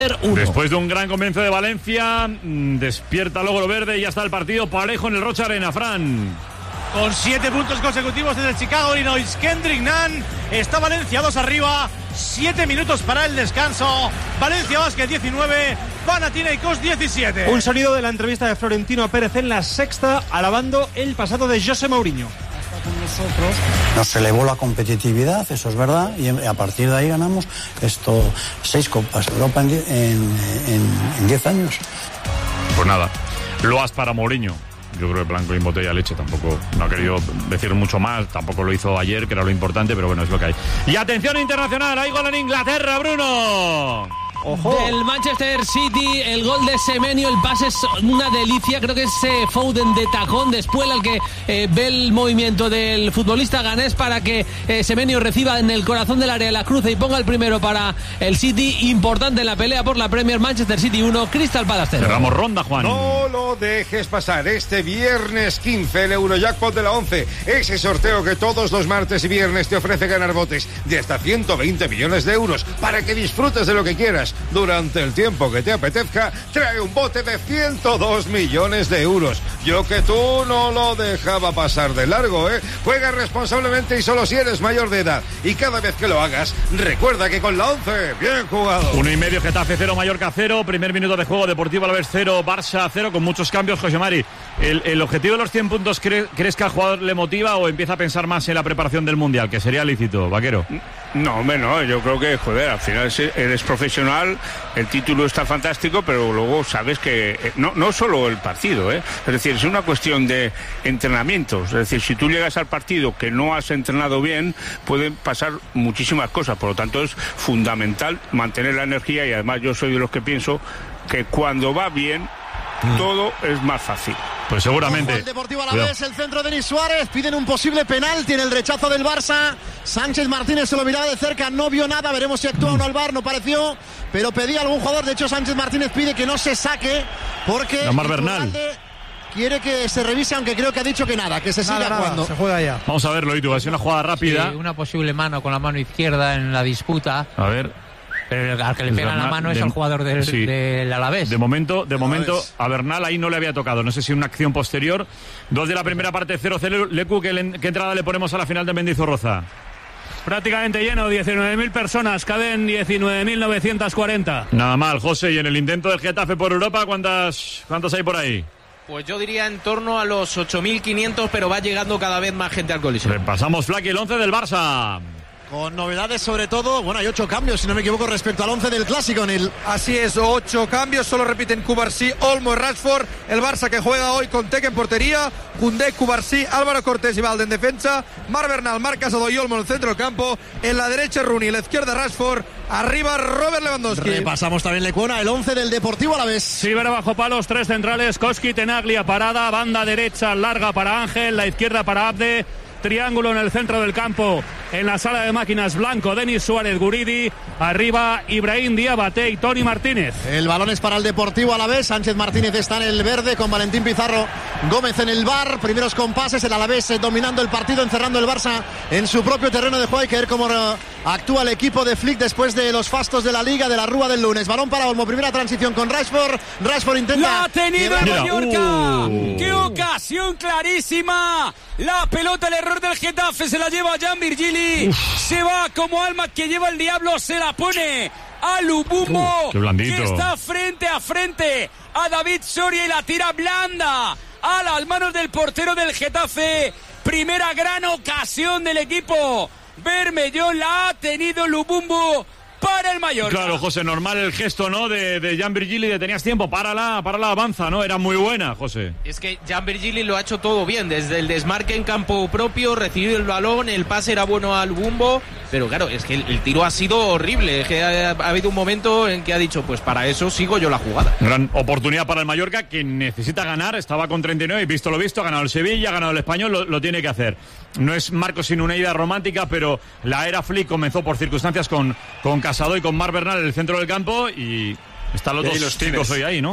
Después de un gran comienzo de Valencia, despierta luego lo verde y ya está el partido parejo en el Rocha Arena, Fran. Con 7 puntos consecutivos desde el Chicago Illinois, Kendrick Nunn, está Valencia 2 arriba, 7 minutos para el descanso. Valencia Basket 19, Panathinaikos 17. Un sonido de la entrevista de Florentino Pérez en La Sexta, alabando el pasado de José Mourinho. Con nosotros nos elevó la competitividad, eso es verdad, y a partir de ahí ganamos 6 Copas de Europa en 10 años. Pues nada, loas para Mourinho. Yo creo que blanco y en botella leche, tampoco no ha querido decir mucho más, tampoco lo hizo ayer, que era lo importante, pero bueno, es lo que hay. Y atención internacional, hay gol en Inglaterra, Bruno. Ojo. Del Manchester City, el gol de Semenyo, el pase es una delicia, creo que es Foden de tacón, después al que ve el movimiento del futbolista ganés para que Semenyo reciba en el corazón del área la cruce y ponga el primero para el City, importante en la pelea por la Premier. Manchester City 1, Crystal Palace 0. Cerramos ronda, Juan. No lo dejes pasar, este viernes 15 el Eurojackpot de la 11, ese sorteo que todos los martes y viernes te ofrece ganar botes de hasta 120 millones de euros para que disfrutes de lo que quieras durante el tiempo que te apetezca. Trae un bote de 102 millones de euros. Yo que tú no lo dejaba pasar de largo, ¿eh? Juega responsablemente y solo si eres mayor de edad. Y cada vez que lo hagas, recuerda que con la 11, bien jugado. 1,5, Getafe 0, Mallorca 0. Primer minuto de juego, Deportivo Alavés 0, Barça 0, con muchos cambios. José Mari, ¿el objetivo de los 100 puntos crees que al jugador le motiva o empieza a pensar más en la preparación del Mundial, que sería lícito, Vaquero? No, hombre, no, yo creo que, joder, al final eres profesional, el título está fantástico, pero luego sabes que no solo el partido, es decir, es una cuestión de entrenamientos, es decir, si tú llegas al partido que no has entrenado bien, pueden pasar muchísimas cosas, por lo tanto es fundamental mantener la energía y además yo soy de los que pienso que cuando va bien, todo es más fácil. Pues seguramente. El Deportivo Alavés, el centro de Denis Suárez, piden un posible penalti en el rechazo del Barça. Sánchez Martínez se lo miraba de cerca, no vio nada, veremos si actúa o no el VAR, no pareció, pero pedía algún jugador, de hecho Sánchez Martínez pide que no se saque porque Omar Bernal quiere que se revise, aunque creo que ha dicho que nada, que se siga jugando. Se juega ya. Vamos a verlo, Itu, ha sido una jugada rápida. Sí, una posible mano con la mano izquierda en la disputa. A ver. Pero al que le pega la mano es al jugador del Alavés. De momento, a Bernal ahí no le había tocado. No sé si una acción posterior. 2 de la primera parte, 0-0. Lecu, ¿qué entrada le ponemos a la final de Mendizorroza? Prácticamente lleno, 19.000 personas, caben 19.940. Nada mal, José. Y en el intento del Getafe por Europa, ¿cuántos hay por ahí? Pues yo diría en torno a los 8.500, pero va llegando cada vez más gente al Coliseo. Repasamos, Flaqui, el 11 del Barça. Con novedades sobre todo, bueno, hay 8 cambios, si no me equivoco, respecto al 11 del Clásico. Así es, 8 cambios, solo repiten Cubarsí, Olmo y Rashford. El Barça que juega hoy con Teque en portería, Koundé, Cubarsí, Álvaro Cortés y Valde en defensa, Marc Bernal, Marc Casado y Olmo en el centro del campo, en la derecha Rooney, en la izquierda Rashford, arriba Robert Lewandowski. Repasamos también, Lecuona, el 11 del Deportivo Alavés. Sivera bajo palos, 3 centrales, Koski, Tenaglia, parada, banda derecha larga para Ángel, la izquierda para Abde. Triángulo en el centro del campo, en la sala de máquinas, Blanco, Denis Suárez, Guridi, arriba Ibrahim Diabate y Toni Martínez. El balón es para el Deportivo Alavés, Sánchez Martínez está en el verde con Valentín Pizarro Gómez en el VAR, primeros compases, el Alavés dominando el partido, encerrando el Barça en su propio terreno de juego. Hay que ver cómo actúa el equipo de Flick después de los fastos de la Liga, de la Rúa del lunes. Balón para Olmo, primera transición con Rashford intenta... ¡La ha tenido el Mallorca! ¡Qué ocasión clarísima! La pelota, el error del Getafe, se la lleva a Jan Virgili. Se va como alma que lleva el diablo, se la pone a Lubumbo, que está frente a frente a David Soria y la tira blanda a las manos del portero del Getafe. Primera gran ocasión del equipo Bermellón, la ha tenido Lubumbo para el Mallorca. Claro, José, normal el gesto, ¿no? De Jan Virgili, de tenías tiempo, párala, avanza, ¿no? Era muy buena, José. Es que Jan Virgili lo ha hecho todo bien, desde el desmarque en campo propio, recibido el balón, el pase era bueno al Bumbo, pero claro, es que el tiro ha sido horrible, es que ha habido un momento en que ha dicho, pues para eso sigo yo la jugada. Gran oportunidad para el Mallorca, que necesita ganar, estaba con 39, y visto lo visto, ha ganado el Sevilla, ha ganado el Español, lo tiene que hacer. No es Marcos sin una idea romántica, pero la era Flick comenzó por circunstancias con Casado y con Marc Bernal en el centro del campo y están los dos chicos hoy ahí, ¿no?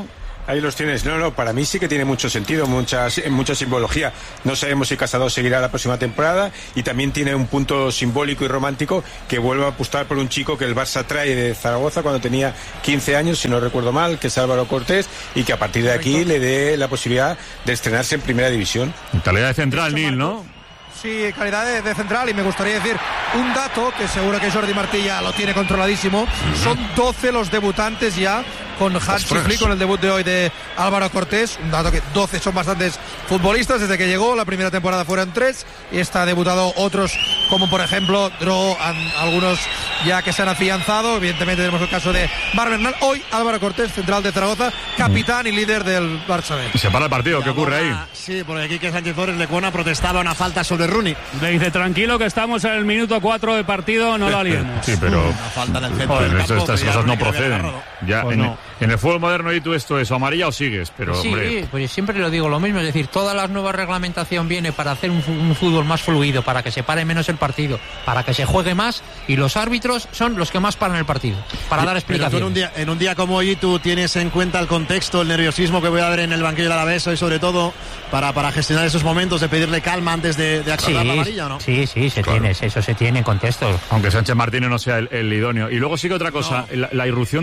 Ahí los tienes. No, para mí sí que tiene mucho sentido, mucha simbología. No sabemos si Casado seguirá la próxima temporada y también tiene un punto simbólico y romántico que vuelve a apostar por un chico que el Barça trae de Zaragoza cuando tenía 15 años, si no recuerdo mal, que es Álvaro Cortés, y que a partir de aquí le dé la posibilidad de estrenarse en Primera División. Calidad de central, Nil, ¿no? Sí, calidad de central, y me gustaría decir un dato que seguro que Jordi Martí ya lo tiene controladísimo. Son 12 los debutantes ya con Hansi Flick, con el debut de hoy de Álvaro Cortés. Un dato que 12 son bastantes futbolistas desde que llegó. La primera temporada fueron 3 y está debutado otros como por ejemplo algunos ya que se han afianzado. Evidentemente tenemos el caso de Marc Bernal. Hoy Álvaro Cortés, central de Zaragoza, capitán y líder del Barça B. Y se para el partido, ¿qué ocurre ahí? Sí, porque aquí que Sánchez Flores Lecuona protestaba una falta sobre Rooney. Le dice, tranquilo que estamos en el minuto 4 de partido, no lo aliemos. Sí, pero una falta en el centro del campo, estas cosas no proceden. Ya Pues en el fútbol moderno, y tú esto es o amarilla o sigues, pero sí, hombre. pues siempre lo digo lo mismo, es decir, toda la nueva reglamentación viene para hacer un fútbol más fluido, para que se pare menos el partido, para que se juegue más, y los árbitros son los que más paran el partido, para dar explicaciones. En un día como hoy, tú tienes en cuenta el contexto, el nerviosismo que voy a haber en el banquillo del Alavés, y sobre todo para gestionar esos momentos de pedirle calma antes de acordar la amarilla, ¿o no? Sí, eso se tiene en contexto. Aunque Sánchez Martínez no sea el idóneo. Y luego sí que otra cosa, la irrupción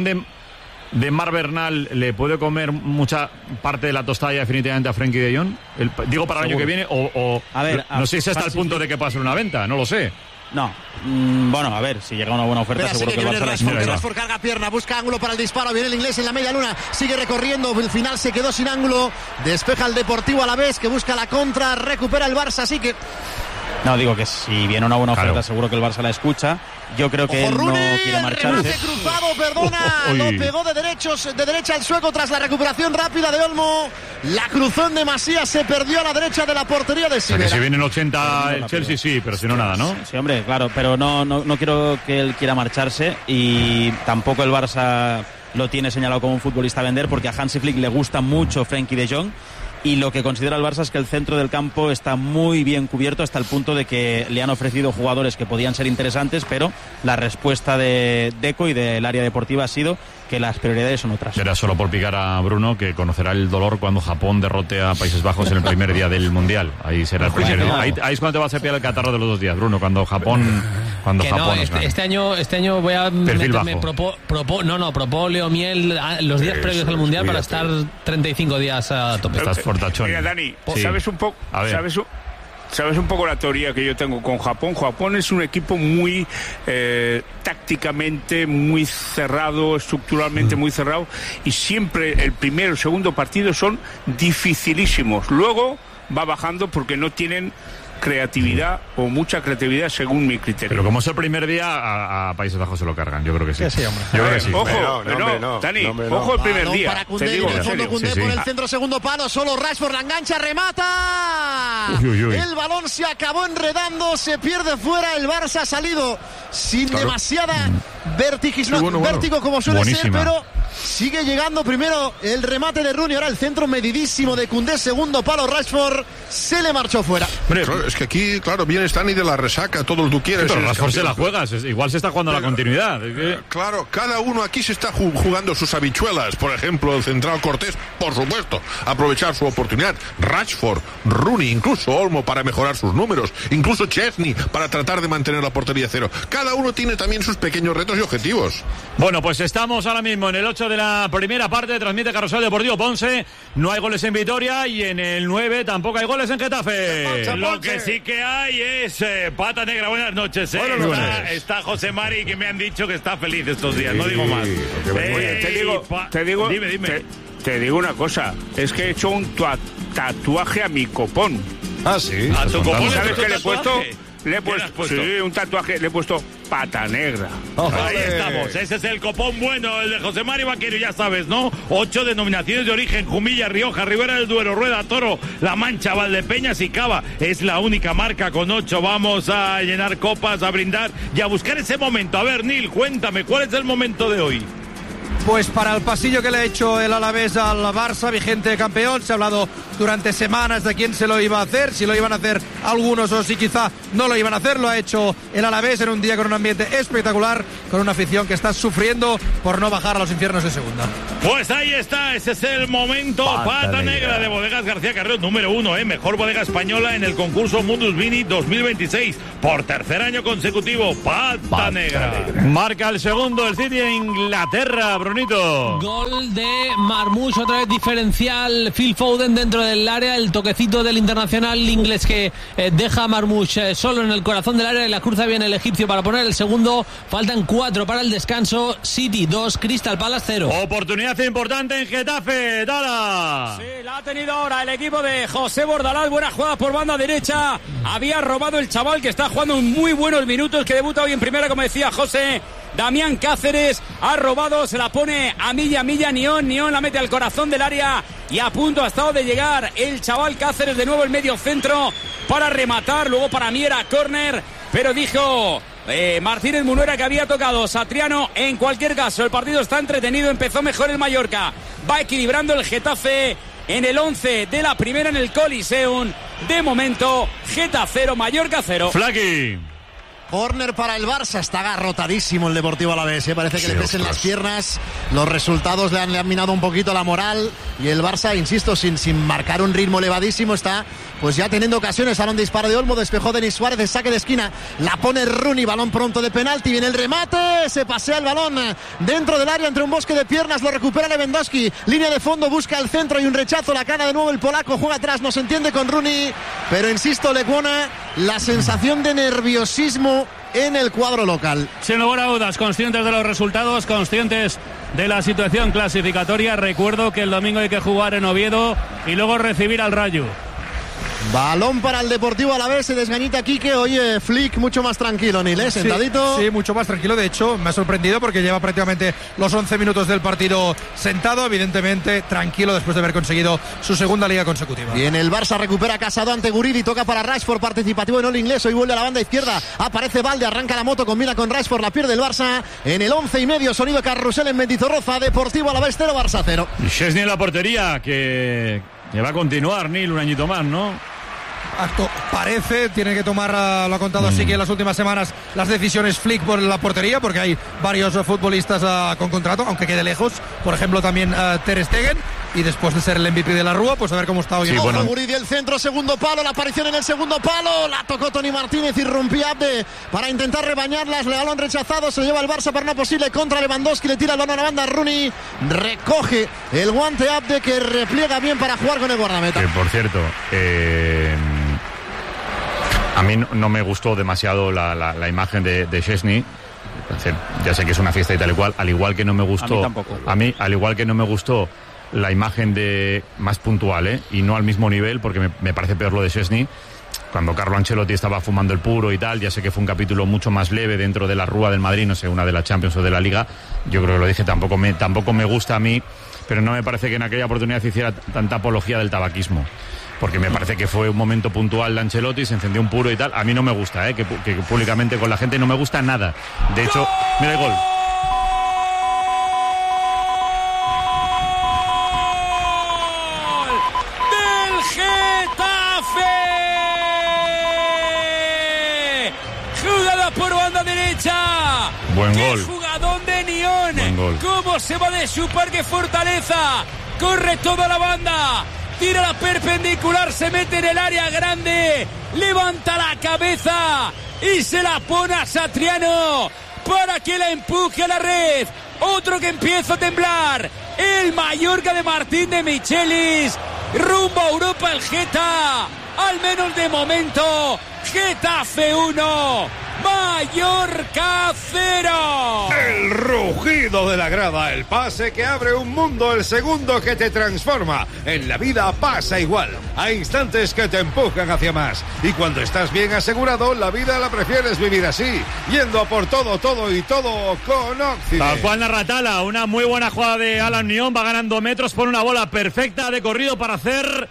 de Marc Bernal le puede comer mucha parte de la tostada ya definitivamente a Frenkie de Jong. Digo para el año que viene, a ver, no sé si hasta el punto de que pase una venta, no lo sé. No, bueno, a ver, si llega una buena oferta seguro que el Barça la escoge. Rashford carga pierna, busca ángulo para el disparo, viene el inglés en la media luna, sigue recorriendo, el final se quedó sin ángulo, despeja el Deportivo Alavés que busca la contra, recupera el Barça, así que... No, digo que si viene una buena oferta seguro que el Barça la escucha. Yo creo que él no quiere marcharse. Remate cruzado, perdona, lo pegó de derecha el sueco tras la recuperación rápida de Olmo. La cruzó en demasía, se perdió a la derecha de la portería de Sivera. O sea, que si viene en 80 el Chelsea sí, pero si no nada, ¿no? Sí, hombre, claro, pero no quiero que él quiera marcharse, y tampoco el Barça lo tiene señalado como un futbolista a vender, porque a Hansi Flick le gusta mucho Frenkie de Jong. Y lo que considera el Barça es que el centro del campo está muy bien cubierto, hasta el punto de que le han ofrecido jugadores que podían ser interesantes, pero la respuesta de Deco y del área deportiva ha sido que las prioridades son otras. Era solo por picar a Bruno, que conocerá el dolor cuando Japón derrote a Países Bajos en el primer día del Mundial. Ahí será el primer día. Ahí es cuando te vas a pillar el catarro de los 2 días, Bruno, cuando Japón este año voy a meterme propóleo, miel los días previos al Mundial para estar 35 días a tope. Estás fortachón. Mira, Dani, ¿sabes un poco? ¿Sabes un poco la teoría que yo tengo con Japón? Japón es un equipo muy tácticamente muy cerrado, estructuralmente muy cerrado, y siempre el primero y el segundo partido son dificilísimos. Luego va bajando porque no tienen creatividad o mucha creatividad según mi criterio. Pero como es el primer día, a Países Bajos se lo cargan, yo creo que sí. Hombre. Yo creo que sí. Ojo, Dani, ojo el primer día. Para Koundé, en el fondo Koundé por el centro, segundo palo, solo Rashford la engancha, remata. Uy. El balón se acabó enredando, se pierde fuera, el Barça ha salido sin demasiada vértigo como suele ser, pero sigue llegando primero el remate de Rooney, ahora el centro medidísimo de Koundé, segundo palo Rashford, se le marchó fuera. Claro, es que aquí, viene Stani de la resaca, todo lo que tú quieres. Pero Rashford se la juegas, igual se está jugando la continuidad. Claro, cada uno aquí se está jugando sus habichuelas. Por ejemplo, el central Cortés, por supuesto, aprovechar su oportunidad. Rashford, Rooney, incluso Olmo para mejorar sus números, incluso Chesney para tratar de mantener la portería cero. Cada uno tiene también sus pequeños retos y objetivos. Bueno, pues estamos ahora mismo en el 8 de la primera parte, transmite Carrusel Deportivo Ponce, no hay goles en Vitoria, y en el 9 tampoco hay goles en Getafe. Lo que sí que hay es pata negra. Buenas noches. Está José Mari, que me han dicho que está feliz estos días, no digo más. Te digo una cosa, es que he hecho un tatuaje a mi copón. Ah, sí. ¿A tu copón? ¿Sabes qué le he puesto? Sí, un tatuaje, le he puesto pata negra. Ahí estamos, ese es el copón bueno, el de José Mario Vaquero, ya sabes, ¿no? 8 denominaciones de origen: Jumilla, Rioja, Ribera del Duero, Rueda, Toro, La Mancha, Valdepeñas y Cava. Es la única marca con 8. Vamos a llenar copas, a brindar y a buscar ese momento. A ver, Nil, cuéntame, ¿cuál es el momento de hoy? Pues para el pasillo que le ha hecho el Alavés al Barça, vigente campeón, se ha hablado durante semanas de quién se lo iba a hacer, si lo iban a hacer algunos o si quizá no lo iban a hacer. Lo ha hecho el Alavés en un día con un ambiente espectacular, con una afición que está sufriendo por no bajar a los infiernos de segunda. Pues ahí está, ese es el momento. Pata negra de Bodegas García Carrión, número 1, mejor bodega española en el concurso Mundus Vini 2026, por tercer año consecutivo. Pata negra. Marca el segundo, el City de Inglaterra, Brunito. Gol de Marmoush, otra vez diferencial. Phil Foden dentro del área, el toquecito del internacional inglés que deja a Marmoush solo en el corazón del área y la cruza bien el egipcio para poner el segundo. Faltan 4 para el descanso. City 2, Crystal Palace 0. Oportunidad importante en Getafe, Dala. Sí, la ha tenido ahora el equipo de José Bordalás. Buena jugada por banda derecha. Había robado el chaval que está jugando muy buenos minutos, que debuta hoy en primera, como decía José. Damián Cáceres ha robado, se la pone a Milla, Nión la mete al corazón del área y a punto ha estado de llegar el chaval Cáceres, de nuevo el medio centro para rematar, luego para mí era córner, pero dijo Martínez Munuera que había tocado Satriano. En cualquier caso, el partido está entretenido, empezó mejor el Mallorca, va equilibrando el Getafe en el 11 de la primera en el Coliseum. De momento, Getafe 0, Mallorca 0. Flaqui. Córner para el Barça, está agarrotadísimo el Deportivo Alavés, parece que le pesen las piernas, los resultados le han minado un poquito la moral y el Barça, insisto, sin marcar un ritmo elevadísimo, está pues ya teniendo ocasiones. Ahora un disparo de Olmo, despejó Denis Suárez, de saque de esquina, la pone Rooney, balón pronto de penalti, viene el remate, se pasea el balón dentro del área entre un bosque de piernas, lo recupera Lewandowski, línea de fondo, busca el centro y un rechazo, la cara de nuevo el polaco, juega atrás, no se entiende con Rooney, pero insisto, Lecuona, la sensación de nerviosismo en el cuadro local. Sin lugar a dudas, conscientes de los resultados, conscientes de la situación clasificatoria. Recuerdo que el domingo hay que jugar en Oviedo y luego recibir al Rayo. Balón para el Deportivo Alavés, se desgañita Quique. Oye, Flick mucho más tranquilo, Nil, sentadito. Sí, mucho más tranquilo. De hecho, me ha sorprendido porque lleva prácticamente los 11 minutos del partido sentado. Evidentemente, tranquilo después de haber conseguido su segunda liga consecutiva. Bien, el Barça recupera Casado ante Guridi, toca para Rashford, participativo en All Inglés. Hoy vuelve a la banda izquierda, aparece Valde, arranca la moto, combina con Rashford, la pierde el Barça. En el 11:30, sonido carrusel en Mendizorroza. Deportivo Alavés 0, Barça 0. Y Szczesny en la portería, que va a continuar, Nil, un añito más, ¿no? Parece, tiene que tomar, lo ha contado así que en las últimas semanas, las decisiones Flick por la portería, porque hay varios futbolistas con contrato, aunque quede lejos, por ejemplo también Ter Stegen, y después de ser el MVP de la Rúa, pues a ver cómo está hoy. Sí, bueno. Guridi, el centro, segundo palo, la aparición en el segundo palo, la tocó Tony Martínez, irrumpía Abde para intentar rebañarlas, el balón rechazado, se lleva el Barça para una posible contra Lewandowski, le tira el balón a la banda, Rooney recoge el guante Abde, que repliega bien para jugar con el guardameta. Por cierto, a mí no me gustó demasiado la imagen de Szczesny. Ya sé que es una fiesta y tal y cual, al igual que no me gustó. A mí tampoco. Al igual que no me gustó la imagen de más puntual, y no al mismo nivel, porque me parece peor lo de Szczesny. Cuando Carlo Ancelotti estaba fumando el puro y tal, ya sé que fue un capítulo mucho más leve dentro de la Rúa del Madrid, no sé, una de la Champions o de la Liga. Yo creo que lo dije, tampoco me gusta a mí, pero no me parece que en aquella oportunidad se hiciera tanta apología del tabaquismo. Porque me parece que fue un momento puntual de Ancelotti, se encendió un puro y tal. A mí no me gusta, que públicamente con la gente no me gusta nada. De hecho, mira el gol. ¡Del Getafe! Jugada por banda derecha. Buen ¡Qué gol! Jugadón de Nión. Buen gol. ¿Cómo se va de su parque Fortaleza? Corre toda la banda. Tira la perpendicular, se mete en el área grande, levanta la cabeza y se la pone a Satriano para que la empuje a la red. Otro que empieza a temblar, el Mallorca de Martín de Michelis, rumbo a Europa el Geta, al menos de momento. Getafe 1, Mallorca 0. El rugido de la grada, el pase que abre un mundo, el segundo que te transforma. En la vida pasa igual, hay instantes que te empujan hacia más. Y cuando estás bien asegurado, la vida la prefieres vivir así, yendo a por todo y todo con Oxide. Tal cual narra Tala, una muy buena jugada de Alan Nión, va ganando metros por una bola perfecta de corrido para hacer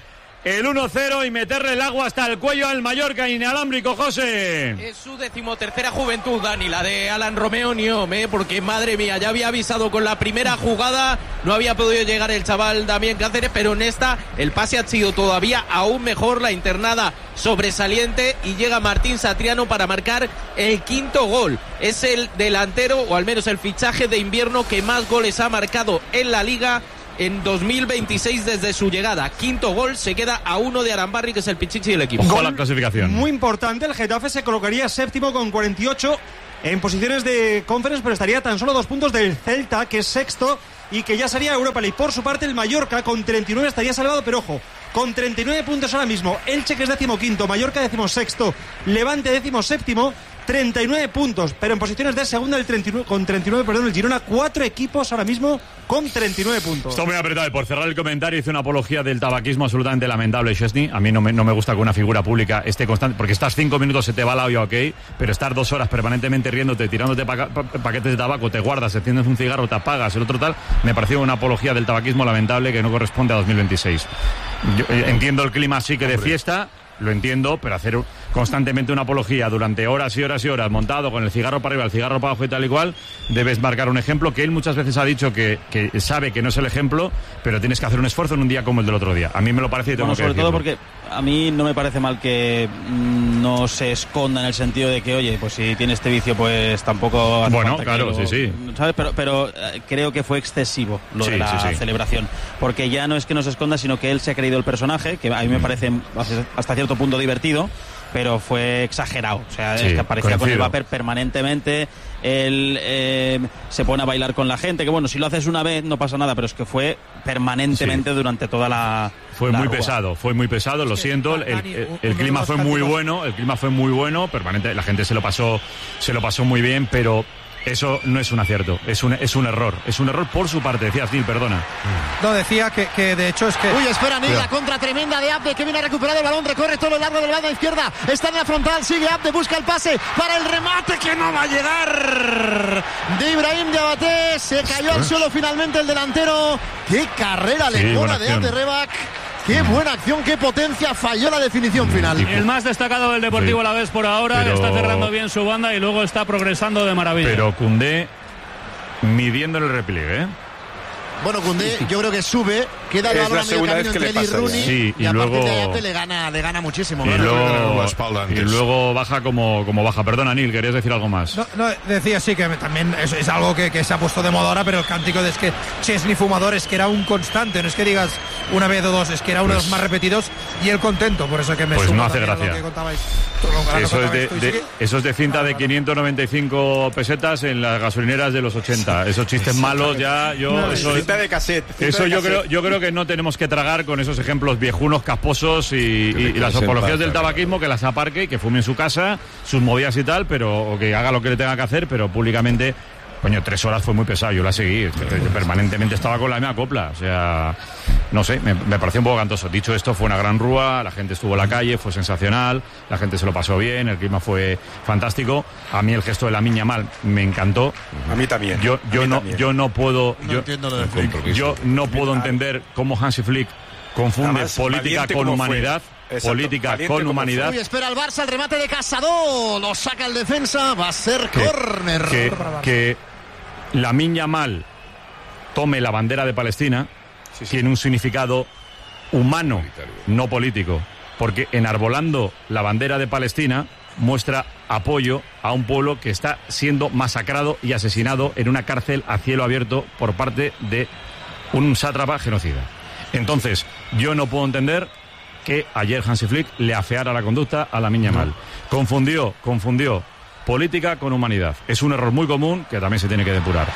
el 1-0 y meterle el agua hasta el cuello al Mallorca inalámbrico, José. Es su 13ª juventud, Dani, la de Alan Romeo Niom, porque madre mía, ya había avisado con la primera jugada, no había podido llegar el chaval Damián Cáceres, pero en esta el pase ha sido todavía aún mejor, la internada sobresaliente, y llega Martín Satriano para marcar el 5º gol. Es el delantero, o al menos el fichaje de invierno que más goles ha marcado en la Liga en 2026 desde su llegada. 5º gol, se queda a 1 de Arambarri, que es el pichichi del equipo. Ojo a la clasificación. Muy importante, el Getafe se colocaría séptimo con 48 en posiciones de Conference, pero estaría tan solo 2 puntos del Celta, que es sexto y que ya sería Europa League. Por su parte, el Mallorca con 39 estaría salvado, pero ojo, con 39 puntos ahora mismo. Elche, que es 15º, Mallorca 16º, Levante 17º, 39 puntos, pero en posiciones de segunda con 39, perdón, el Girona, 4 equipos ahora mismo con 39 puntos. Está muy apretado, y por cerrar el comentario, hice una apología del tabaquismo absolutamente lamentable, Chesney. A mí no me gusta que una figura pública esté constante, porque estás 5 minutos, se te va la olla, ok, pero estar 2 horas permanentemente riéndote, tirándote paquetes de tabaco, te guardas, te enciendes un cigarro, te apagas, el otro tal, me pareció una apología del tabaquismo lamentable que no corresponde a 2026. Yo entiendo el clima sí que de fiesta, lo entiendo, pero hacer constantemente una apología durante horas y horas y horas, montado con el cigarro para arriba, el cigarro para abajo y tal y cual, debes marcar un ejemplo, que él muchas veces ha dicho que sabe que no es el ejemplo, pero tienes que hacer un esfuerzo en un día como el del otro día. A mí me lo parece y tengo que sobre decirlo. todo porque a mí no me parece mal que no se esconda en el sentido de que, oye, pues si tiene este vicio, pues tampoco hace falta claro, que sí. ¿Sabes? Pero creo que fue excesivo lo de la celebración, porque ya no es que no se esconda, sino que él se ha creído el personaje, que a mí me parece hasta cierto punto divertido, pero fue exagerado. O sea, es que aparecía con el vapor permanentemente. Él se pone a bailar con la gente, que bueno, si lo haces una vez no pasa nada, pero es que fue permanentemente durante toda la... Fue muy pesado, lo siento. El clima fue muy bueno, permanente, la gente se lo pasó muy bien, pero eso no es un acierto, es un error por su parte. Decías, Neil, perdona. No, decía que de hecho es que... Uy, espera, Neil, la contra tremenda de Abde, que viene a recuperar el balón, recorre todo lo largo de la banda izquierda, está en la frontal, sigue Abde, busca el pase para el remate, que no va a llegar de Ibrahim Diabaté, se cayó al suelo finalmente el delantero. Qué carrera le cobra de Abde Rebac. Qué buena acción, qué potencia, falló la definición final. El más destacado del Deportivo Alavés por ahora, está cerrando bien su banda y luego está progresando de maravilla. Pero Koundé midiendo en el repliegue, ¿eh? Bueno, Koundé yo creo que sube, queda el balón a medio camino entre él y Rooney, y a partir de ahí le gana muchísimo. Y luego baja como baja. Perdona, Neil, ¿querías decir algo más? No, decía sí que también es algo que se ha puesto de moda ahora, pero el cántico de es que Chesney fumador es que era un constante, no es que digas una vez o dos, es que era uno de los más repetidos, y él contento, por eso que me no hace gracia. Lo que contabais. Eso es de cinta de 595 pesetas en las gasolineras de los 80. Esos chistes malos cinta de cassette. Eso yo creo que no tenemos que tragar con esos ejemplos viejunos, casposos y las apologías del tabaquismo, que las aparque y que fume en su casa, sus movidas y tal, pero o que haga lo que le tenga que hacer, pero públicamente. Coño, 3 horas fue muy pesado, yo la seguí, permanentemente estaba con la misma copla, o sea, no sé, me pareció un poco cantoso. Dicho esto, fue una gran rúa, la gente estuvo en la calle, fue sensacional, la gente se lo pasó bien, el clima fue fantástico. A mí el gesto de Lamine Yamal me encantó. A mí también. Yo no puedo entender cómo Hansi Flick confunde política con humanidad. Política con humanidad. Uy, espera el Barça, el remate de Casado, lo saca el defensa, va a ser córner. Que Lamine Yamal tome la bandera de Palestina tiene un significado humano, no político, porque enarbolando la bandera de Palestina muestra apoyo a un pueblo que está siendo masacrado y asesinado en una cárcel a cielo abierto por parte de un sátrapa genocida. Entonces, yo no puedo entender que ayer Hansi Flick le afeara la conducta a Lamine Yamal. Confundió política con humanidad. Es un error muy común que también se tiene que depurar.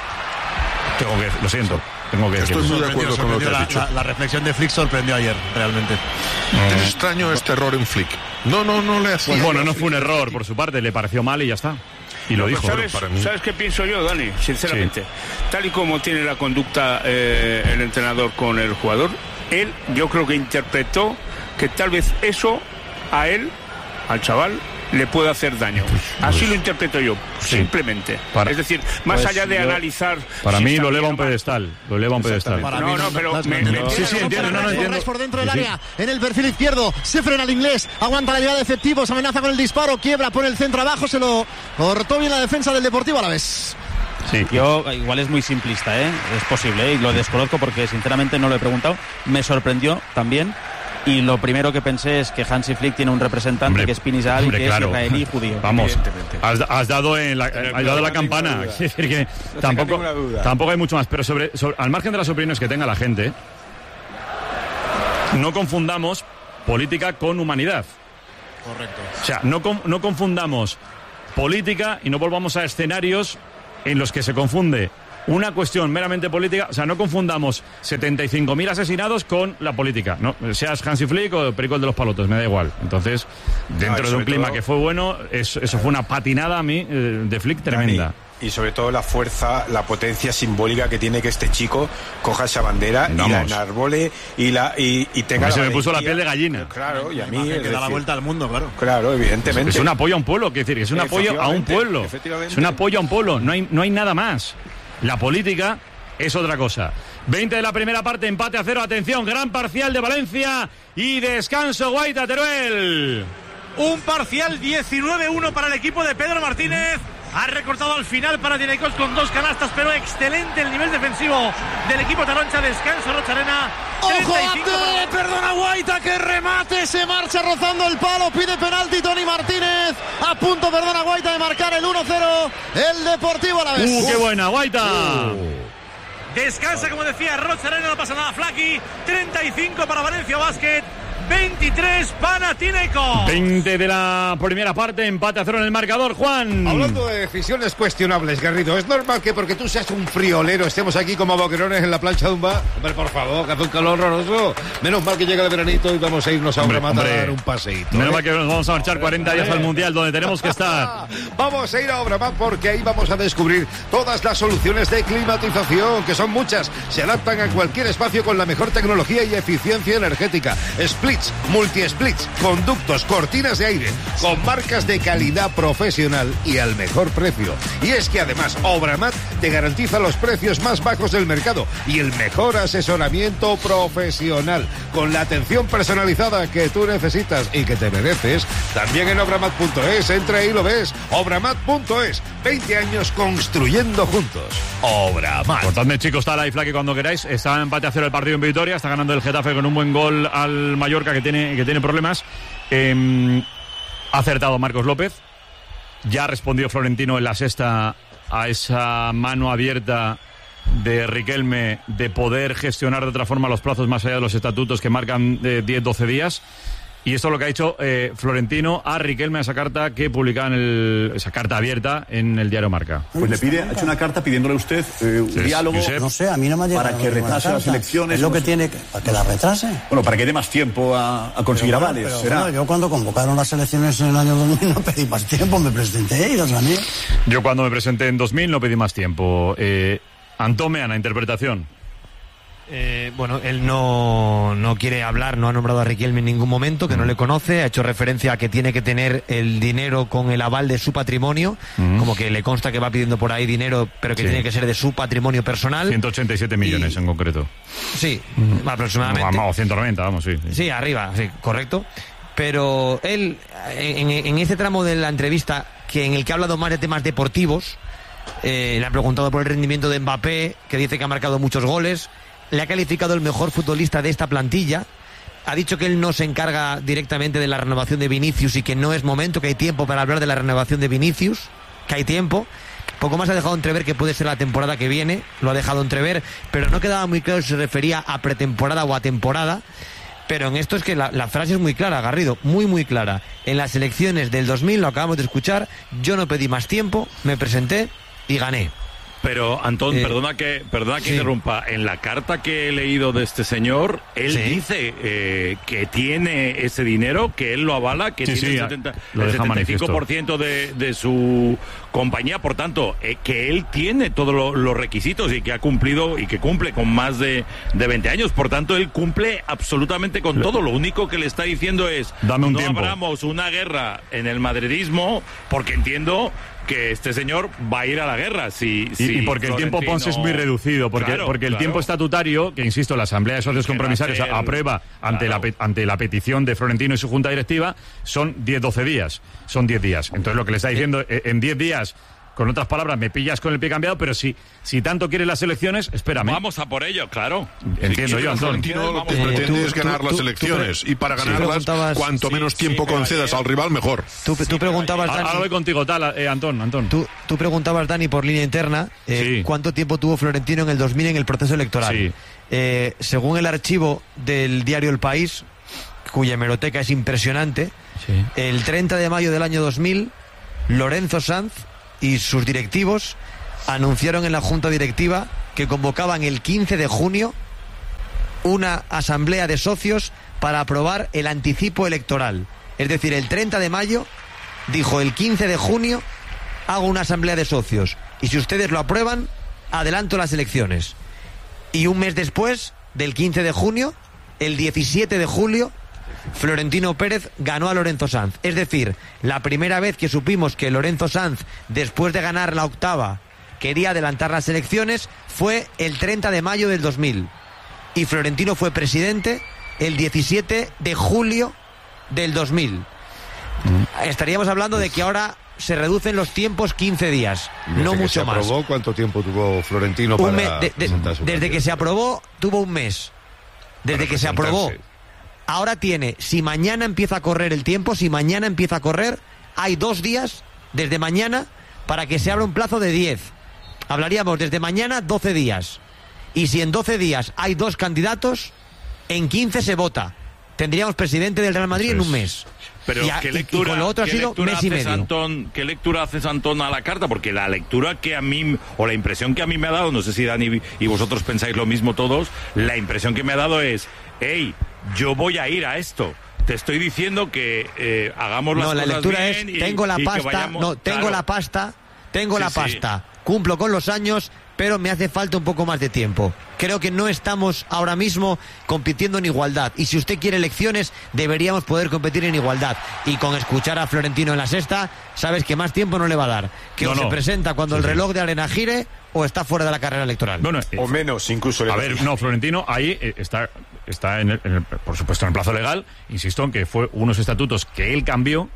Lo siento, tengo que decirlo. Estoy muy de acuerdo con lo que has dicho. La reflexión de Flick sorprendió ayer, realmente. Es extraño este error en Flick. No le hacía. Bueno, no fue un error por su parte, le pareció mal y ya está. Y lo dijo. ¿Sabes qué pienso yo, Dani? Sinceramente. Tal y como tiene la conducta el entrenador con el jugador, yo creo que interpretó que tal vez eso a él, al chaval, le puede hacer daño. Así lo interpreto yo, simplemente. Es decir, más allá de analizar... Para mí lo eleva a un pedestal. Pero... Sí, entiendo. Por dentro del área, en el perfil izquierdo, se frena el inglés, aguanta la llegada de efectivos, amenaza con el disparo, quiebra, pone el centro abajo, se lo cortó bien la defensa del Deportivo Alavés. Sí, yo igual es muy simplista, es posible, y lo desconozco porque sinceramente no lo he preguntado. Me sorprendió también. Y lo primero que pensé es que Hansi Flick tiene un representante que es Pini Zahavi, que es israelí judío. Vamos, has dado la campana. Es decir, que tampoco hay mucho más. Pero al margen de las opiniones que tenga la gente, no confundamos política con humanidad. Correcto. O sea, no confundamos política y no volvamos a escenarios en los que se confunde una cuestión meramente política. O sea, no confundamos 75.000 asesinados con la política. No, seas Hansi Flick o Perico el de los Palotos, me da igual. Entonces, dentro de un clima que fue bueno, eso fue una patinada a mí de Flick tremenda. Y sobre todo la fuerza, la potencia simbólica que tiene que este chico coja esa bandera y la enarbole y tenga. Se me puso la piel de gallina. Claro, y a mí que da la vuelta al mundo, claro. Claro, evidentemente. Es un apoyo a un pueblo, quiero decir, es un apoyo a un pueblo. Es un apoyo a un pueblo, no hay nada más. La política es otra cosa. 20 de la primera parte, empate a 0. Atención, gran parcial de Valencia y descanso Guaita, Teruel. Un parcial 19-1 para el equipo de Pedro Martínez. Ha recortado al final para Panathinaikos con 2 canastas, pero excelente el nivel defensivo del equipo taroncha. Descansa Rocharena. ¡Ojo, Abde! Perdona Guaita, que remate, se marcha rozando el palo, pide penalti Tony Martínez. A punto, perdona Guaita, de marcar el 1-0 el Deportivo Alavés. ¡Qué buena, Guaita! Descansa, como decía Rocharena, no pasa nada, Flaky. 35 para Valencia Basket. 23 Panathinaikos. 20 de la primera parte, empate a 0 en el marcador, Juan. Hablando de decisiones cuestionables, Garrido, es normal que porque tú seas un friolero estemos aquí como boquerones en la plancha de un bar. Hombre, por favor, que hace un calor horroroso. Menos mal que llega el veranito y vamos a irnos a Obramat a dar un paseíto. Menos mal que nos vamos a marchar 40 días al Mundial, donde tenemos que estar. Vamos a ir a Obramat porque ahí vamos a descubrir todas las soluciones de climatización, que son muchas. Se adaptan a cualquier espacio con la mejor tecnología y eficiencia energética. Splits, multi-splits, conductos, cortinas de aire, con marcas de calidad profesional y al mejor precio. Y es que además Obramat te garantiza los precios más bajos del mercado y el mejor asesoramiento profesional, con la atención personalizada que tú necesitas y que te mereces. También en obramat.es, entra y lo ves. Obramat.es, 20 años construyendo juntos. Obramat. Cortadme, chicos, está la Flaky cuando queráis. Está en empate a 0 el partido en Vitoria. Está ganando el Getafe con un buen gol al Mallorca, que tiene problemas. Ha acertado Marcos López. Ya ha respondido Florentino en la sexta a esa mano abierta de Riquelme de poder gestionar de otra forma los plazos más allá de los estatutos que marcan 10-12 días. Y esto es lo que ha hecho Florentino a Riquelme, esa carta que publicaba esa carta abierta en el diario Marca. Pues le pide, ha hecho una carta pidiéndole a usted un diálogo. Josep. No sé, a mí no me ha llegado para que retrase las elecciones. Es lo que tiene para que la retrase. Bueno, para que dé más tiempo a conseguir avales. Bueno, yo cuando convocaron las elecciones en el año 2000 no pedí más tiempo, me presenté y las gané. Yo cuando me presenté en 2000 no pedí más tiempo. Antome, Ana, interpretación. Bueno, él no quiere hablar, no ha nombrado a Riquelme en ningún momento, que no le conoce, ha hecho referencia a que tiene que tener el dinero con el aval de su patrimonio, como que le consta que va pidiendo por ahí dinero, pero que tiene que ser de su patrimonio personal. 187 millones en concreto. Sí, aproximadamente. Vamos, 190, vamos, sí. Sí, arriba, sí, correcto. Pero él, en ese tramo de la entrevista, en el que ha hablado más de temas deportivos, le han preguntado por el rendimiento de Mbappé, que dice que ha marcado muchos goles. Le ha calificado el mejor futbolista de esta plantilla. Ha dicho que él no se encarga directamente de la renovación de Vinicius y que no es momento, que hay tiempo para hablar de la renovación de Vinicius, que hay tiempo. Poco más ha dejado entrever que puede ser la temporada que viene, lo ha dejado entrever, pero no quedaba muy claro si se refería a pretemporada o a temporada. Pero en esto es que la frase es muy clara, Garrido, muy clara. En las elecciones del 2000, lo acabamos de escuchar, yo no pedí más tiempo, me presenté y gané. Pero, Antón, perdona que interrumpa. En la carta que he leído de este señor, él dice que tiene ese dinero, que él lo avala, que tiene el 75% de su compañía, por tanto, que él tiene todos los requisitos y que ha cumplido y que cumple con más de 20 años. Por tanto, él cumple absolutamente con todo. Lo único que le está diciendo es no abramos una guerra en el madridismo, porque entiendo que este señor va a ir a la guerra. Y porque el tiempo Ponce es muy reducido, porque el tiempo estatutario, que insisto, la Asamblea de Socios Compromisarios aprueba ante la petición de Florentino y su Junta Directiva, son 10-12 días. Son 10 días. Entonces lo que le está diciendo, en 10 días... Con otras palabras, me pillas con el pie cambiado, pero si tanto quieres las elecciones, espérame. Vamos a por ello, claro. Entiendo yo, Antón. Florentino lo que pretende es ganar las elecciones, y para ganarlas, cuanto menos tiempo concedas al rival, mejor. Tú preguntabas, Dani... Ahora voy contigo, Antón. Tú preguntabas, Dani, por línea interna, ¿cuánto tiempo tuvo Florentino en el 2000 en el proceso electoral? Según el archivo del diario El País, cuya hemeroteca es impresionante, el 30 de mayo del año 2000, Lorenzo Sanz y sus directivos anunciaron en la Junta Directiva que convocaban el 15 de junio una asamblea de socios para aprobar el anticipo electoral. Es decir, el 30 de mayo dijo: el 15 de junio hago una asamblea de socios y si ustedes lo aprueban, adelanto las elecciones. Y un mes después del 15 de junio, el 17 de julio, Florentino Pérez ganó a Lorenzo Sanz. Es decir, la primera vez que supimos que Lorenzo Sanz, después de ganar la octava, quería adelantar las elecciones, fue el 30 de mayo del 2000. Y Florentino fue presidente el 17 de julio del 2000. Estaríamos hablando de que ahora se reducen los tiempos 15 días, no mucho más. ¿Aprobó? ¿Cuánto tiempo tuvo Florentino para presentar su Desde que se aprobó, tuvo un mes. Desde que se aprobó. Ahora tiene, si mañana empieza a correr el tiempo, hay 2 días desde mañana para que se abra un plazo de 10. Hablaríamos desde mañana 12 días. Y si en 12 días hay 2 candidatos, en 15 se vota. Tendríamos presidente del Real Madrid en un mes. Pero ¿qué lectura, con lo otro ha sido mes y medio. ¿Qué lectura haces, Antón, a la carta? Porque la lectura que a mí, o la impresión que a mí me ha dado, no sé si Dani y vosotros pensáis lo mismo todos, la impresión que me ha dado es: hey, yo voy a ir a esto. Te estoy diciendo que hagamos las cosas bien. No, la lectura es: tengo la pasta, tengo la pasta, cumplo con los años, pero me hace falta un poco más de tiempo. Creo que no estamos ahora mismo compitiendo en igualdad. Y si usted quiere elecciones, deberíamos poder competir en igualdad. Y con escuchar a Florentino en la sexta, sabes que más tiempo no le va a dar. Que se presenta cuando el reloj de arena gire o está fuera de la carrera electoral. O menos, incluso. Florentino ahí está por supuesto en el plazo legal. Insisto en que fue unos estatutos que él cambió.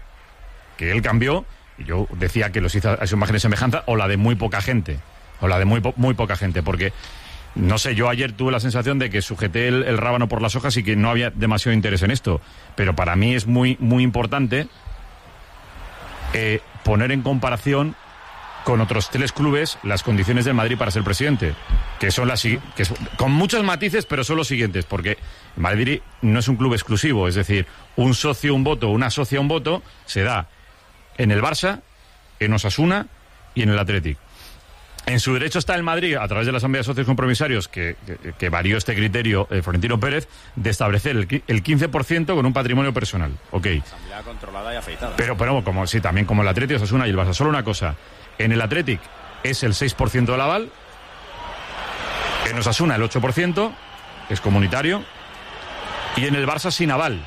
Y yo decía que los hizo a su imagen y semejanza, o la de muy poca gente. Muy poca gente, porque no sé, yo ayer tuve la sensación de que sujeté el rábano por las hojas y que no había demasiado interés en esto, pero para mí es muy importante poner en comparación con otros 3 clubes las condiciones del Madrid para ser presidente, que son con muchos matices, pero son los siguientes, porque Madrid no es un club exclusivo, es decir, un socio, un voto, una socia, un voto, se da en el Barça, en Osasuna y en el Athletic. En su derecho está el Madrid, a través de la Asamblea de Socios Compromisarios, que varió este criterio Florentino Pérez, de establecer el 15% con un patrimonio personal. Ok. Asamblea controlada y afeitada. Pero también como el Athletic, Osasuna y el Barça. Solo una cosa: en el Athletic es el 6% del aval, en Osasuna el 8%, es comunitario, y en el Barça sin aval.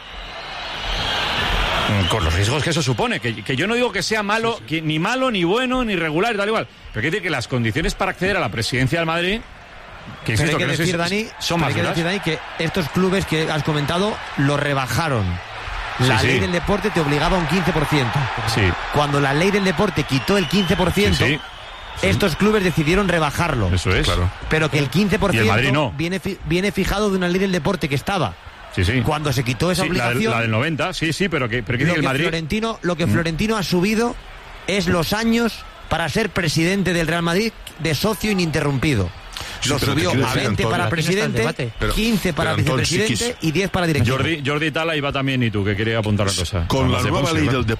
Con los riesgos que eso supone, que yo no digo que sea malo, ni malo, ni bueno, ni regular y tal igual, pero hay que decir que las condiciones para acceder a la presidencia del Madrid, que insisto, hay que decir, Dani, son más duras. Dani, que estos clubes que has comentado lo rebajaron. La ley del deporte te obligaba a un 15%. Sí. Cuando la ley del deporte quitó el 15%, estos clubes decidieron rebajarlo. Eso es. Claro. Pero que el 15% y el Madrid no. viene fijado de una ley del deporte que estaba. Cuando se quitó esa obligación, la del 90, pero que el Madrid... Lo que Florentino ha subido es los años para ser presidente del Real Madrid de socio ininterrumpido. lo subió a 20 para presidente, 15 para vicepresidente y 10 para directivo. Jordi Tala iba también, y tú, que quería apuntar una cosa. Con la nueva ley del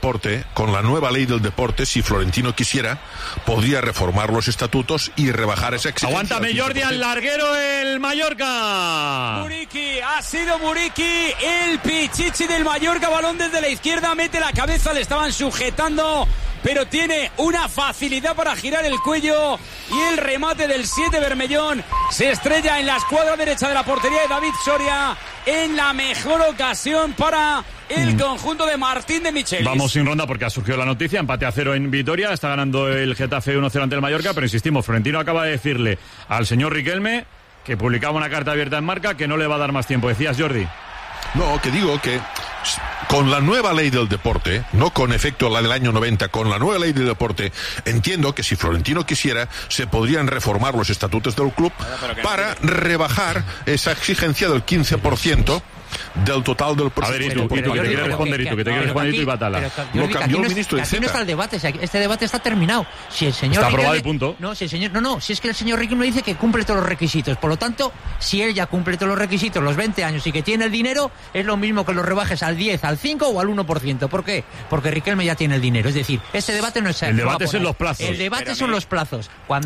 deporte, si Florentino quisiera, podría reformar los estatutos y rebajar esa exigencia. Aguántame, Jordi, al larguero el Mallorca. Muriqui, ha sido Muriqui, el pichichi del Mallorca, balón desde la izquierda, mete la cabeza, le estaban sujetando, pero tiene una facilidad para girar el cuello, y el remate del 7 Bermellón se estrella en la escuadra derecha de la portería de David Soria, en la mejor ocasión para el conjunto de Martín de Michelis. Vamos sin ronda porque ha surgido la noticia, empate a 0 en Vitoria, está ganando el Getafe 1-0 ante el Mallorca, pero insistimos, Florentino acaba de decirle al señor Riquelme, que publicaba una carta abierta en Marca, que no le va a dar más tiempo. ¿Decías, Jordi? No, que digo que con la nueva ley del deporte, no con efecto la del año 90, con la nueva ley del deporte, entiendo que si Florentino quisiera, se podrían reformar los estatutos del club para rebajar esa exigencia del 15% del total del presupuesto. A ver, que te quiere responder, y Batala. Lo cambió el ministro de Aquí no está el debate, este debate está terminado. Si el señor está aprobado Riquelme, y punto. No, si es que el señor Riquelme dice que cumple todos los requisitos. Por lo tanto, si él ya cumple todos los requisitos, los 20 años, y que tiene el dinero, es lo mismo que lo rebajes al 10, al 5 o al 1%. ¿Por qué? Porque Riquelme ya tiene el dinero. Es decir, este debate no es... El debate son los plazos. El debate son los plazos.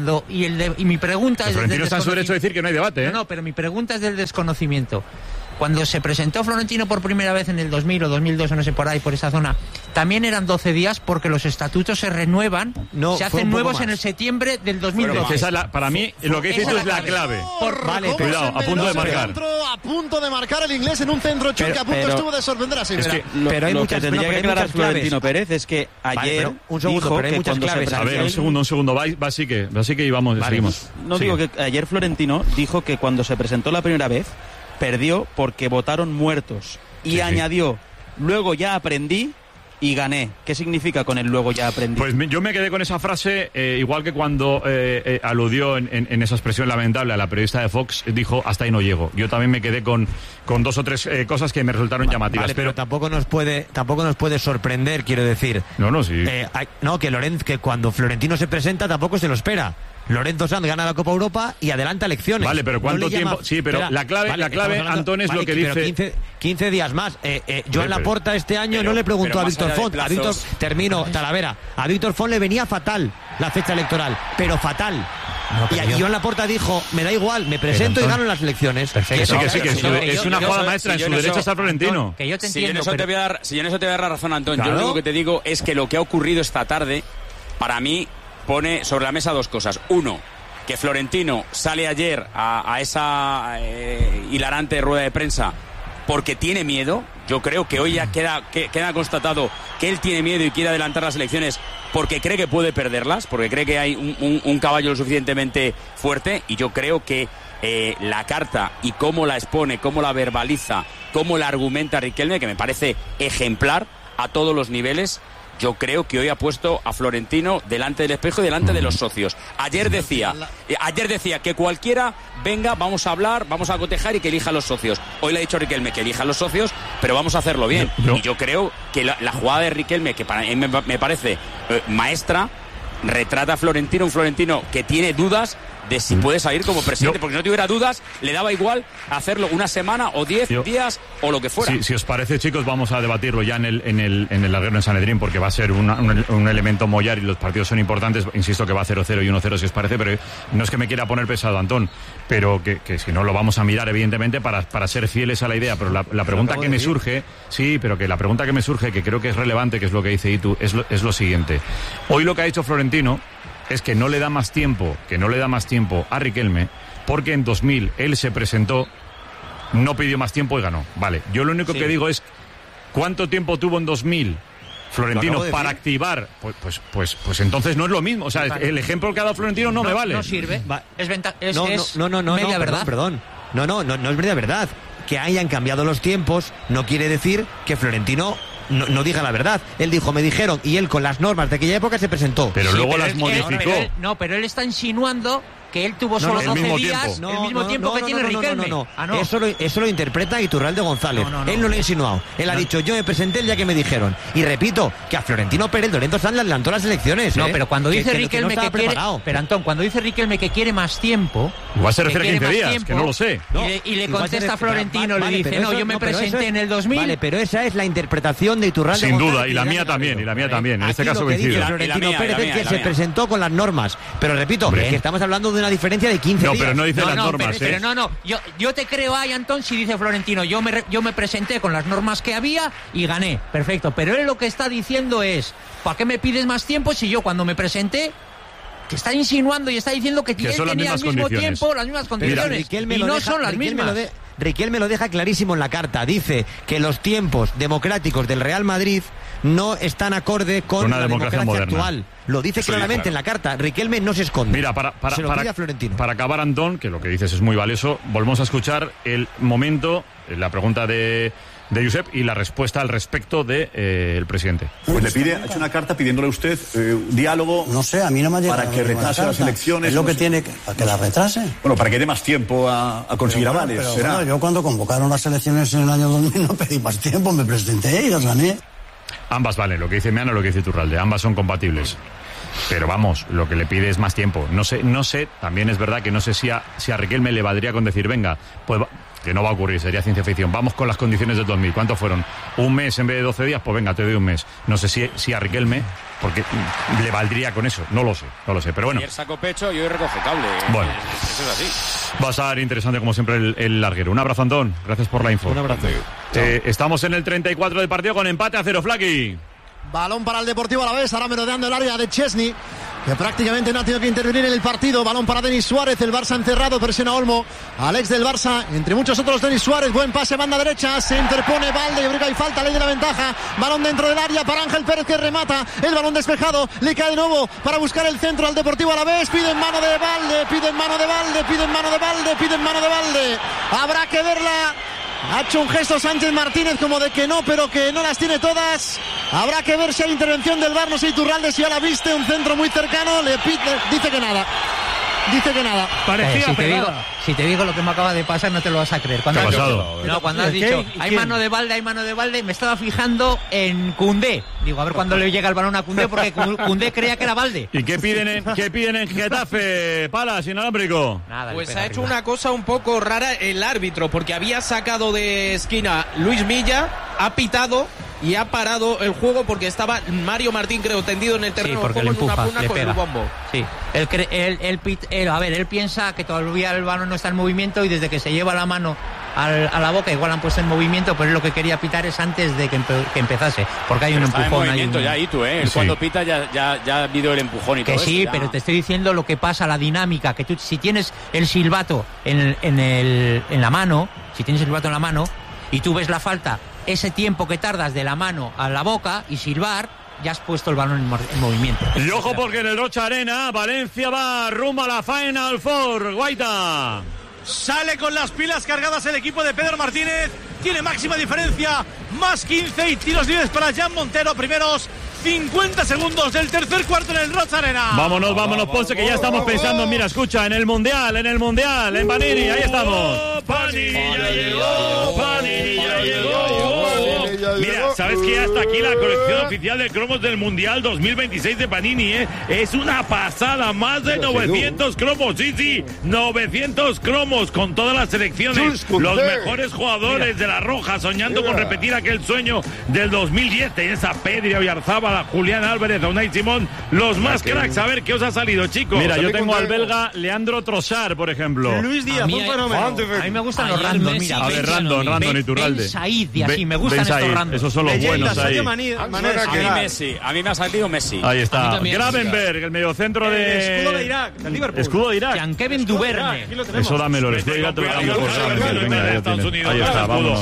Y mi pregunta es... Florentino está en su derecho a decir que no hay debate, ¿eh? No, pero mi pregunta es del desconocimiento. Cuando se presentó Florentino por primera vez en el 2000 o 2002, o no sé, por ahí, por esa zona, también eran 12 días porque los estatutos se renuevan, se hacen nuevos en el septiembre del 2012. Para mí, lo que dices tú es la clave. Vale, cuidado, a punto de marcar. A punto de marcar el inglés en un centro choque, a punto estuvo de sorprender así. Pero hay lo que tendría que aclarar Florentino Pérez es que ayer dijo que cuando se presentó... A ver, un segundo, va así que y vamos, seguimos. No, digo que ayer Florentino dijo que cuando se presentó la primera vez, perdió porque votaron muertos. Y añadió, luego ya aprendí y gané. ¿Qué significa con el luego ya aprendí? Pues yo me quedé con esa frase, igual que cuando aludió en esa expresión lamentable a la periodista de Fox, dijo, hasta ahí no llego. Yo también me quedé con 2 o 3 cosas que me resultaron llamativas. Vale, pero tampoco nos puede sorprender, quiero decir. Sí. Que cuando Florentino se presenta tampoco se lo espera. Lorenzo Sanz gana la Copa Europa y adelanta elecciones. Vale, pero ¿cuánto tiempo? Sí, pero la clave, Antón, es lo que dice... 15 días más. Joan Laporta este año no le preguntó a Víctor Font. Talavera. A Víctor Font le venía fatal la fecha electoral, pero fatal. Y Joan Laporta dijo, me da igual, me presento y gano las elecciones. Perfecto. Que sí, es una jugada maestra, en su derecho está Florentino. Que yo te entiendo, si en eso te voy a dar razón, Antón. Claro. Yo lo único que te digo es que lo que ha ocurrido esta tarde, para mí, pone sobre la mesa 2 cosas. Uno, que Florentino sale ayer a esa hilarante rueda de prensa porque tiene miedo. Yo creo que hoy ya queda constatado que él tiene miedo y quiere adelantar las elecciones porque cree que puede perderlas, porque cree que hay un caballo lo suficientemente fuerte, y yo creo que la carta y cómo la expone, cómo la verbaliza, cómo la argumenta Riquelme, que me parece ejemplar a todos los niveles. Yo creo que hoy ha puesto a Florentino delante del espejo y delante de los socios. Ayer decía que cualquiera venga, vamos a hablar, vamos a cotejar y que elija a los socios. Hoy le ha dicho Riquelme que elija a los socios, pero vamos a hacerlo bien. Y yo creo que la jugada de Riquelme, que para mí me parece maestra, retrata a Florentino, un Florentino que tiene dudas de si puede salir como presidente, porque si no tuviera dudas, le daba igual hacerlo una semana o 10 días o lo que fuera. Si os parece, chicos, vamos a debatirlo ya en el larguero en Sanedrín, porque va a ser un elemento mollar y los partidos son importantes. Insisto que va a 0-0 y 1-0 si os parece, pero no es que me quiera poner pesado, Antón, pero que si no lo vamos a mirar, evidentemente, para ser fieles a la idea. Pero la pregunta que me surge, la pregunta que me surge, que creo que es relevante, que es lo que dice Itu, es lo siguiente. Hoy lo que ha dicho Florentino es que no le da más tiempo a Riquelme, porque en 2000 él se presentó, no pidió más tiempo y ganó. Vale, yo lo único que digo es, ¿cuánto tiempo tuvo en 2000 Florentino para activar? Pues entonces no es lo mismo. O sea, el ejemplo que ha dado Florentino no me vale. No sirve. Es media verdad. Perdón. No es media verdad. Que hayan cambiado los tiempos no quiere decir que Florentino no diga la verdad. Él dijo, me dijeron, y él con las normas de aquella época se presentó. Pero luego las modificó. Pero él está insinuando que él tuvo solo 12 días, el mismo tiempo que tiene Riquelme. No. Eso lo interpreta Iturralde González. Él no lo ha insinuado. Él ha dicho, yo me presenté el día que me dijeron. Y repito, que a Florentino Pérez Lorenzo Sanz le adelantó las elecciones. No, pero cuando dice Riquelme que quiere... Pero Antón, cuando dice Riquelme que quiere más tiempo... Igual se refiere a 15 días, que no lo sé. Y le contesta Florentino, le dice, yo me presenté en el 2000... Vale, pero esa es la interpretación de Iturralde Sin González, duda, y la mía también, En este caso coincide. Florentino Pérez es que se presentó con las normas. Pero repito, que estamos hablando de una diferencia de 15 días. No, pero no dice las normas, Pero yo te creo ahí, Antón, si dice Florentino, yo me presenté con las normas que había y gané. Perfecto, pero él lo que está diciendo es, ¿para qué me pides más tiempo si yo cuando me presenté... que está insinuando y está diciendo que él tenía al mismo tiempo las mismas condiciones y no son las mismas. Riquelme lo deja clarísimo en la carta. Dice que los tiempos democráticos del Real Madrid no están acorde con la democracia actual. Lo dice claramente en la carta. Riquelme no se esconde. Mira, se lo pide a Florentino. Para acabar, Antón, que lo que dices es muy valioso, volvemos a escuchar el momento, la pregunta de Josep y la respuesta al respecto de el presidente. Pues le pide, ha hecho una carta pidiéndole a usted diálogo. No sé, a mí no me ha llegado para que retrase las elecciones. Es lo que tiene para que la retrase. Bueno, para que dé más tiempo a conseguir avales. Pero bueno, yo cuando convocaron las elecciones en el año 2000 no pedí más tiempo, me presenté y las gané. Ambas valen, lo que dice Meano y lo que dice Iturralde, ambas son compatibles. Pero vamos, lo que le pide es más tiempo. No sé, también es verdad que no sé si a Riquelme le valdría con decir, venga, pues que no va a ocurrir, sería ciencia ficción. Vamos con las condiciones del 2000. ¿Cuántos fueron? ¿Un mes en vez de 12 días? Pues venga, te doy un mes. No sé si a Riquelme, porque le valdría con eso. No lo sé. Pero bueno. Ayer sacó pecho y hoy recoge cable. Bueno. Eso es así. Va a ser interesante como siempre el larguero. Un abrazo, Antón. Gracias por la info. Un abrazo. Estamos en el 34 del partido con empate a 0, Flaki. Balón para el Deportivo Alavés, ahora merodeando el área de Chesney, que prácticamente no ha tenido que intervenir en el partido. Balón para Denis Suárez, el Barça encerrado, presiona Olmo, Alex del Barça, entre muchos otros Denis Suárez, buen pase, banda derecha, se interpone Valde, yo creo que hay falta, ley de la ventaja, balón dentro del área para Ángel Pérez que remata, el balón despejado, le cae de nuevo para buscar el centro al Deportivo Alavés, piden mano de Valde, piden mano de Valde, habrá que verla. Ha hecho un gesto Sánchez Martínez como de que no, pero que no las tiene todas. Habrá que ver si hay intervención del VAR, no sé Iturralde si ya la viste, un centro muy cercano, le dice que nada. Parecía si te digo lo que me acaba de pasar no te lo vas a creer. Cuando has dicho hay mano de Valde, me estaba fijando en Koundé. Digo, a ver cuándo le llega el balón a Koundé, porque Koundé creía que era Valde. ¿Y qué piden en Getafe, Palas, inalámbrico? Nada, pues ha hecho una cosa un poco rara el árbitro, porque había sacado de esquina Luis Milla, ha pitado y ha parado el juego porque estaba Mario Martín, creo, tendido en el terreno de juego en una pugna con el bombo. Sí, él piensa que todavía el balón no está en movimiento y desde que se lleva la mano a la boca igual han puesto en movimiento, pero lo que quería pitar es antes de que empezase, porque hay un empujón. Está en movimiento ya, y tú, cuando pita ya ha habido el empujón y todo eso. Que sí, ya. Pero te estoy diciendo lo que pasa, la dinámica, que tú si tienes el silbato en la mano, y tú ves la falta, ese tiempo que tardas de la mano a la boca y silbar, ya has puesto el balón en movimiento. Y ojo porque en el Rocha Arena Valencia va rumbo a la Final Four. Guaita. Sale con las pilas cargadas el equipo de Pedro Martínez. Tiene máxima diferencia, más 15 y tiros libres para Jan Montero. Primeros 50 segundos del tercer cuarto en el Rocha Arena. Vámonos, Ponce, que ya estamos pensando, mira, escucha, en el Mundial, en Panini, ahí estamos. Panini ya llegó. Mira, ¿sabes qué? Hasta aquí la colección oficial de cromos del Mundial 2026 de Panini, Es una pasada, más de 900 cromos, sí, 900 cromos con todas las selecciones, los mejores jugadores de la Roja, soñando con repetir aquel sueño del 2010. Tenés a Pedri, a Oyarzábal, a Julián Álvarez, a Unai Simón, los más cracks. A ver qué os ha salido, chicos. Mira, yo tengo al belga Leandro Trossard, por ejemplo. Luis Díaz, un fenómeno. A mí me gustan los random, mira. A ver, random, Iturralde. Ben Said y así, me gustan estos random. Esos son los buenos ahí. A mí me ha salido Messi. Ahí está. Gravenberg, el mediocentro de... Escudo de Irak, del Liverpool. Escudo de Irak. Jean-Kevin Duverne. Eso dámelo. El escudo de Irak te lo damos por Gravenberg. Venga, ahí está, vámonos.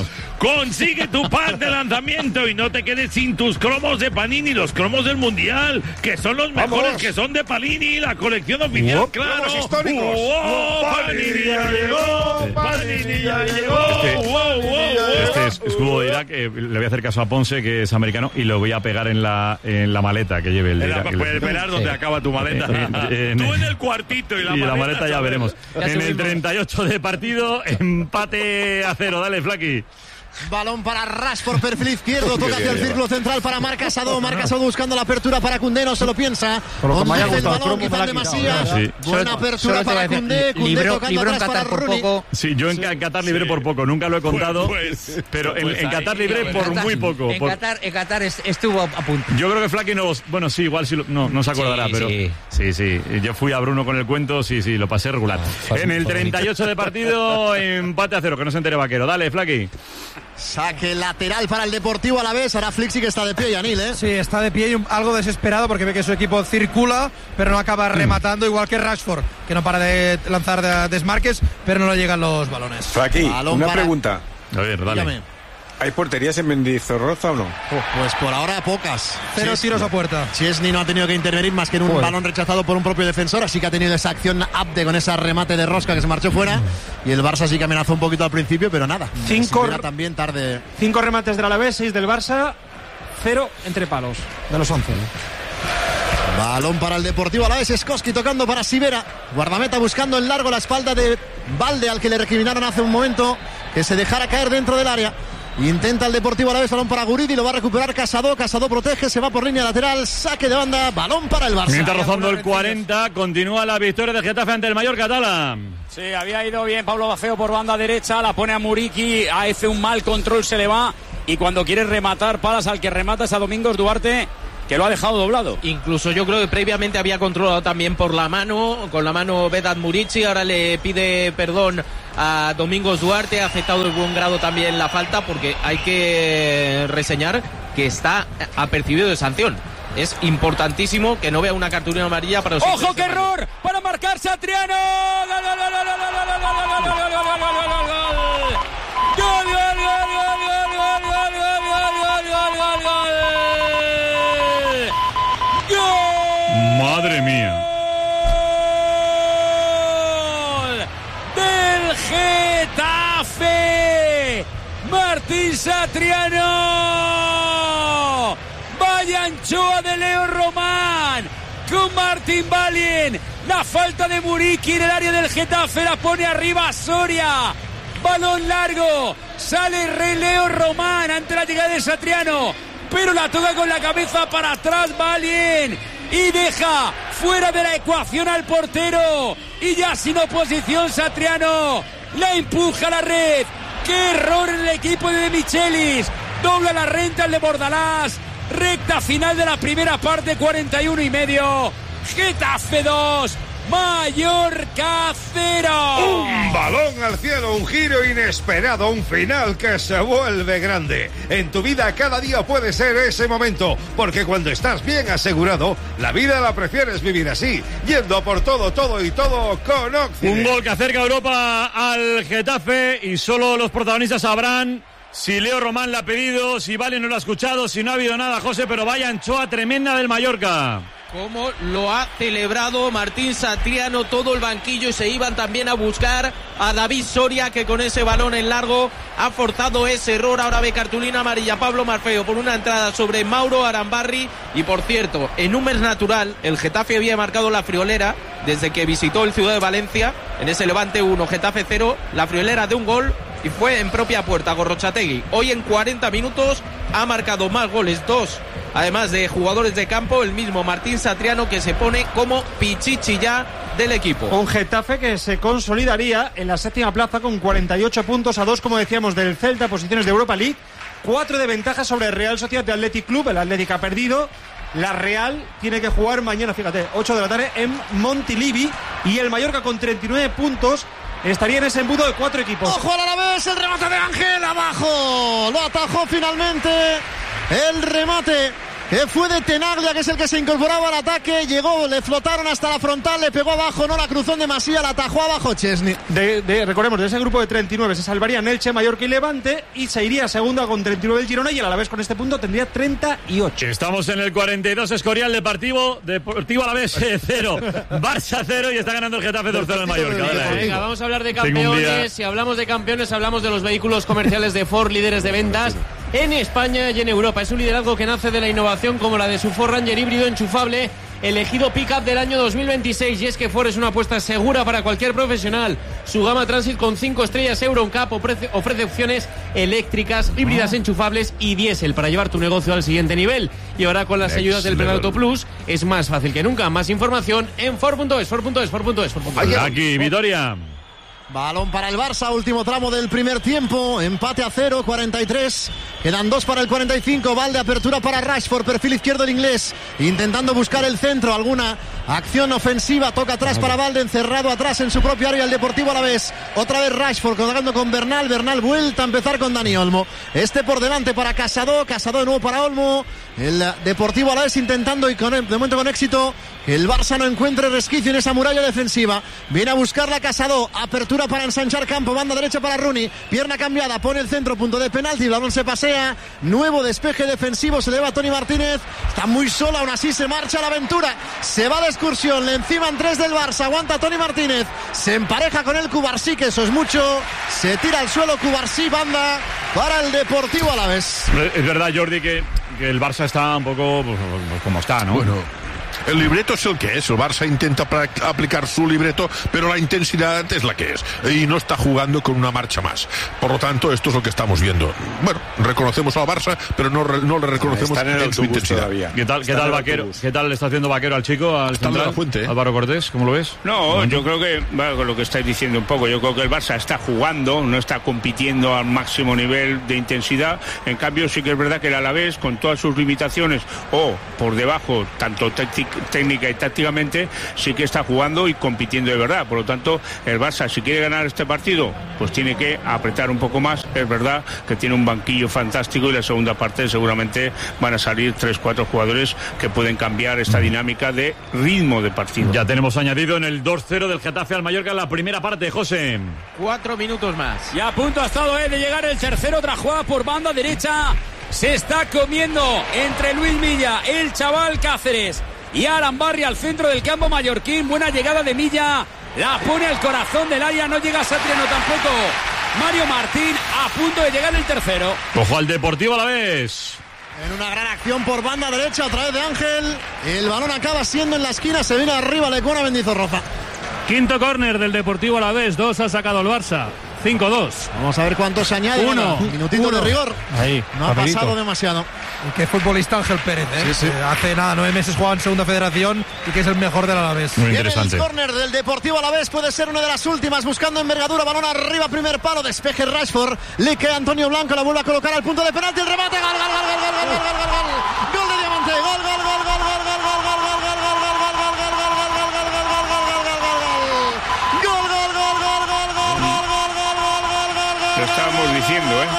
Consigue tu pack de lanzamiento y no te quedes sin tus cromos de Panini, los cromos del Mundial, que son los mejores, que son de Panini, la colección oficial, claro. Cromos históricos. Panini ya llegó, Panini ya llegó. Este es escudo de Irak. Le voy a hacer caso a Ponce, que es americano, y lo voy a pegar en la maleta que lleve el de Irak. Puedes esperar donde acaba tu maleta. Tú en el cuartito y la maleta ya veremos. En el 38 de partido, empate a 0. Dale, Flaqui. Balón para Rashford, perfil izquierdo, toca hacia el círculo central para Marc Casado. Marc Casado buscando la apertura para Koundé, no se lo piensa. Conduce el balón, quizás demasiado. Buena apertura para Koundé, Koundé tocando atrás para Rooney. Sí, yo en Qatar libré por poco, nunca lo he contado, pero en Qatar libré por muy poco. En Qatar estuvo a punto. Yo creo que Flaqui no, bueno, sí, igual sí, no se acordará, pero sí. Yo fui a Bruno con el cuento, sí, lo pasé regular. En el 38 de partido, empate a 0, que no se entere Vaquero. Dale, Flaqui. Saque lateral para el Deportivo Alavés. Ahora Flixi, que está de pie, Yanil, ¿eh? Sí, está de pie y algo desesperado porque ve que su equipo circula, pero no acaba rematando, igual que Rashford, que no para de lanzar desmarques, pero no le llegan los balones. Aquí, una pregunta. A ver, dale. Dígame. ¿Hay porterías en Mendizorroza o no? Pues por ahora pocas. 0 tiros a puerta. Chesney no ha tenido que intervenir más que en un balón rechazado por un propio defensor, así que ha tenido esa acción Abde con ese remate de rosca que se marchó fuera, y el Barça sí que amenazó un poquito al principio, pero nada. 5 también tarde. 5 remates del Alavés, 6 del Barça, 0 entre palos de los 11. Balón para el Deportivo Alavés, Skoski tocando para Sivera, guardameta buscando en largo la espalda de Valde, al que le recriminaron hace un momento que se dejara caer dentro del área. Intenta el Deportivo Alavés, balón para Guridi, lo va a recuperar Casado protege, se va por línea lateral, saque de banda, balón para el Barça. Mientras rozando el 40, continúa la victoria de Getafe ante el Mallorca, Tala. Sí, había ido bien Pablo Bafeo por banda derecha, la pone a Muriqui, hace un mal control, se le va, y cuando quiere rematar, paras al que remata es a Domingos Duarte, que lo ha dejado doblado. Incluso yo creo que previamente había controlado también por la mano, con la mano Vedat Muriqi, ahora le pide perdón a Domingos Duarte, ha aceptado en buen grado también la falta, porque hay que reseñar que está apercibido de sanción. Es importantísimo que no vea una cartulina amarilla para... ¡Ojo, qué error! ¡Para marcar Satriano! ¡Gol, gol, gol, gol, gol, gol, gol, gol, gol, gol, gol, gol, gol, gol! ¡Gol, gol, gol, gol, gol, gol, gol, gol, gol, gol, gol! Madre mía. ¡Gol del Getafe! Martín Satriano. Vaya anchoa de Leo Román con Martín Valien. La falta de Muriqui en el área del Getafe la pone arriba Soria. Balón largo. Sale Leo Román ante la llegada de Satriano, pero la toca con la cabeza para atrás Valien y deja fuera de la ecuación al portero, y ya sin oposición Satriano la empuja a la red. ¡Qué error en el equipo de Michelis! Dobla la renta el de Bordalás. Recta final de la primera parte, 41,5. Getafe 2, Mallorca 0. Un balón al cielo, un giro inesperado, un final que se vuelve grande. En tu vida cada día puede ser ese momento, porque cuando estás bien asegurado, la vida la prefieres vivir así, yendo por todo y todo con Occident. Un gol que acerca a Europa al Getafe, y solo los protagonistas sabrán si Leo Román la ha pedido, si Vale no lo ha escuchado, si no ha habido nada, José, pero vaya anchoa tremenda del Mallorca. Cómo lo ha celebrado Martín Satriano, todo el banquillo, y se iban también a buscar a David Soria, que con ese balón en largo ha forzado ese error. Ahora ve cartulina amarilla Pablo Marfeo por una entrada sobre Mauro Arambarri. Y por cierto, en un mes natural, el Getafe había marcado la friolera desde que visitó el Ciudad de Valencia, en ese Levante 1, Getafe 0, la friolera de un gol, y fue en propia puerta Gorrochategui. Hoy en 40 minutos ha marcado más goles, 2, además de jugadores de campo, el mismo Martín Satriano, que se pone como pichichi ya del equipo. Un Getafe que se consolidaría en la séptima plaza con 48 puntos, a 2, como decíamos, del Celta, posiciones de Europa League, 4 de ventaja sobre el Real Sociedad de Athletic Club. El Athletic ha perdido. La Real tiene que jugar mañana, fíjate, 8 de la tarde en Montilivi, y el Mallorca con 39 puntos estaría en ese embudo de 4 equipos. ¡Ojo al Alavés! El remate de Ángel abajo. Lo atajó finalmente. El remate que fue de Tenaglia, que es el que se incorporaba al ataque. Llegó, le flotaron hasta la frontal, le pegó abajo, no la cruzó en demasía, la atajó abajo Chesney. Recordemos, de ese grupo de 39 se salvarían Elche, Mallorca y Levante, y se iría segunda con 39 el Girona, y el Alavés con este punto tendría 38. Estamos en el 42, Escorial Deportivo Alavés 0, Barça 0, y está ganando el Getafe 2-0 en Mallorca. Venga, vamos a hablar de campeones. Si hablamos de campeones, hablamos de los vehículos comerciales de Ford, líderes de ventas en España y en Europa. Es un liderazgo que nace de la innovación como la de su Ford Ranger híbrido enchufable, elegido pick-up del año 2026. Y es que Ford es una apuesta segura para cualquier profesional. Su gama Transit con 5 estrellas EuroNCAP ofrece opciones eléctricas, híbridas enchufables y diésel para llevar tu negocio al siguiente nivel. Y ahora con las ayudas del Preauto Plus es más fácil que nunca. Más información en Ford.es. Aquí, Vitoria. Balón para el Barça, último tramo del primer tiempo, empate a 0, 43, quedan 2 para el 45, Valde, apertura para Rashford, perfil izquierdo el inglés, intentando buscar el centro, alguna acción ofensiva, toca atrás para Valde, encerrado atrás en su propia área el Deportivo Alavés, otra vez Rashford, jugando con Bernal vuelta a empezar con Dani Olmo, por delante para Casado de nuevo para Olmo, el Deportivo Alavés intentando y de momento con éxito que el Barça no encuentre resquicio en esa muralla defensiva, viene a buscarla Casado, apertura para ensanchar campo, banda derecha para Rooney, pierna cambiada, pone el centro, punto de penalti, el balón se pasea, nuevo despeje defensivo, se le va a Toni Martínez, está muy sola, aún así se marcha a la aventura, se va de excursión, le enciman 3 del Barça, aguanta Toni Martínez, se empareja con el Cubarsí, que eso es mucho, se tira al suelo Cubarsí, banda para el Deportivo Alavés. Es verdad, Jordi, que el Barça está un poco pues, como está, ¿no? Bueno, el libreto es el que es. El Barça intenta aplicar su libreto, pero la intensidad es la que es. Y no está jugando con una marcha más. Por lo tanto, esto es lo que estamos viendo. Bueno, reconocemos al Barça, pero no le reconocemos en su intensidad. ¿Qué tal Vaquero? ¿Qué tal le está haciendo Vaquero al chico? Al está central, en la fuente, Álvaro Cortés, ¿cómo lo ves? No, yo creo que, bueno, con lo que estáis diciendo un poco, yo creo que el Barça está jugando, no está compitiendo al máximo nivel de intensidad. En cambio, sí que es verdad que el Alavés, con todas sus limitaciones, o por debajo, tanto técnica y tácticamente, sí que está jugando y compitiendo de verdad. Por lo tanto, el Barça, si quiere ganar este partido, pues tiene que apretar un poco más. Es verdad que tiene un banquillo fantástico y la segunda parte seguramente van a salir 3-4 jugadores que pueden cambiar esta dinámica de ritmo de partido. Ya tenemos añadido en el 2-0 del Getafe al Mallorca en la primera parte, José. 4 minutos más. Y a punto ha estado de llegar el tercero, otra jugada por banda derecha. Se está comiendo entre Luis Milla, el chaval Cáceres y Aran Barry al centro del campo mallorquín. Buena llegada de Milla, la pone al corazón del área, no llega Satriano tampoco. Mario Martín a punto de llegar el tercero. Ojo al Deportivo Alavés. En una gran acción por banda derecha, otra vez de Ángel. El balón acaba siendo en la esquina, se viene arriba, le cuela Mendizorroza. Quinto córner del Deportivo Alavés, 2 ha sacado el Barça. 5-2. Vamos a ver cuánto se añade. 1. Minutito de rigor. Ahí, no ha pasado demasiado. Y qué futbolista Ángel Pérez, ¿eh? Sí. Hace 9 meses jugaba en Segunda Federación y que es el mejor del Alavés. Muy interesante. El córner del Deportivo Alavés puede ser una de las últimas, buscando envergadura, balón arriba, primer palo, despeje Rashford, le queda Antonio Blanco, la vuelve a colocar al punto de penalti, el remate, gol de Diamante, Lo estábamos diciendo, ¿eh?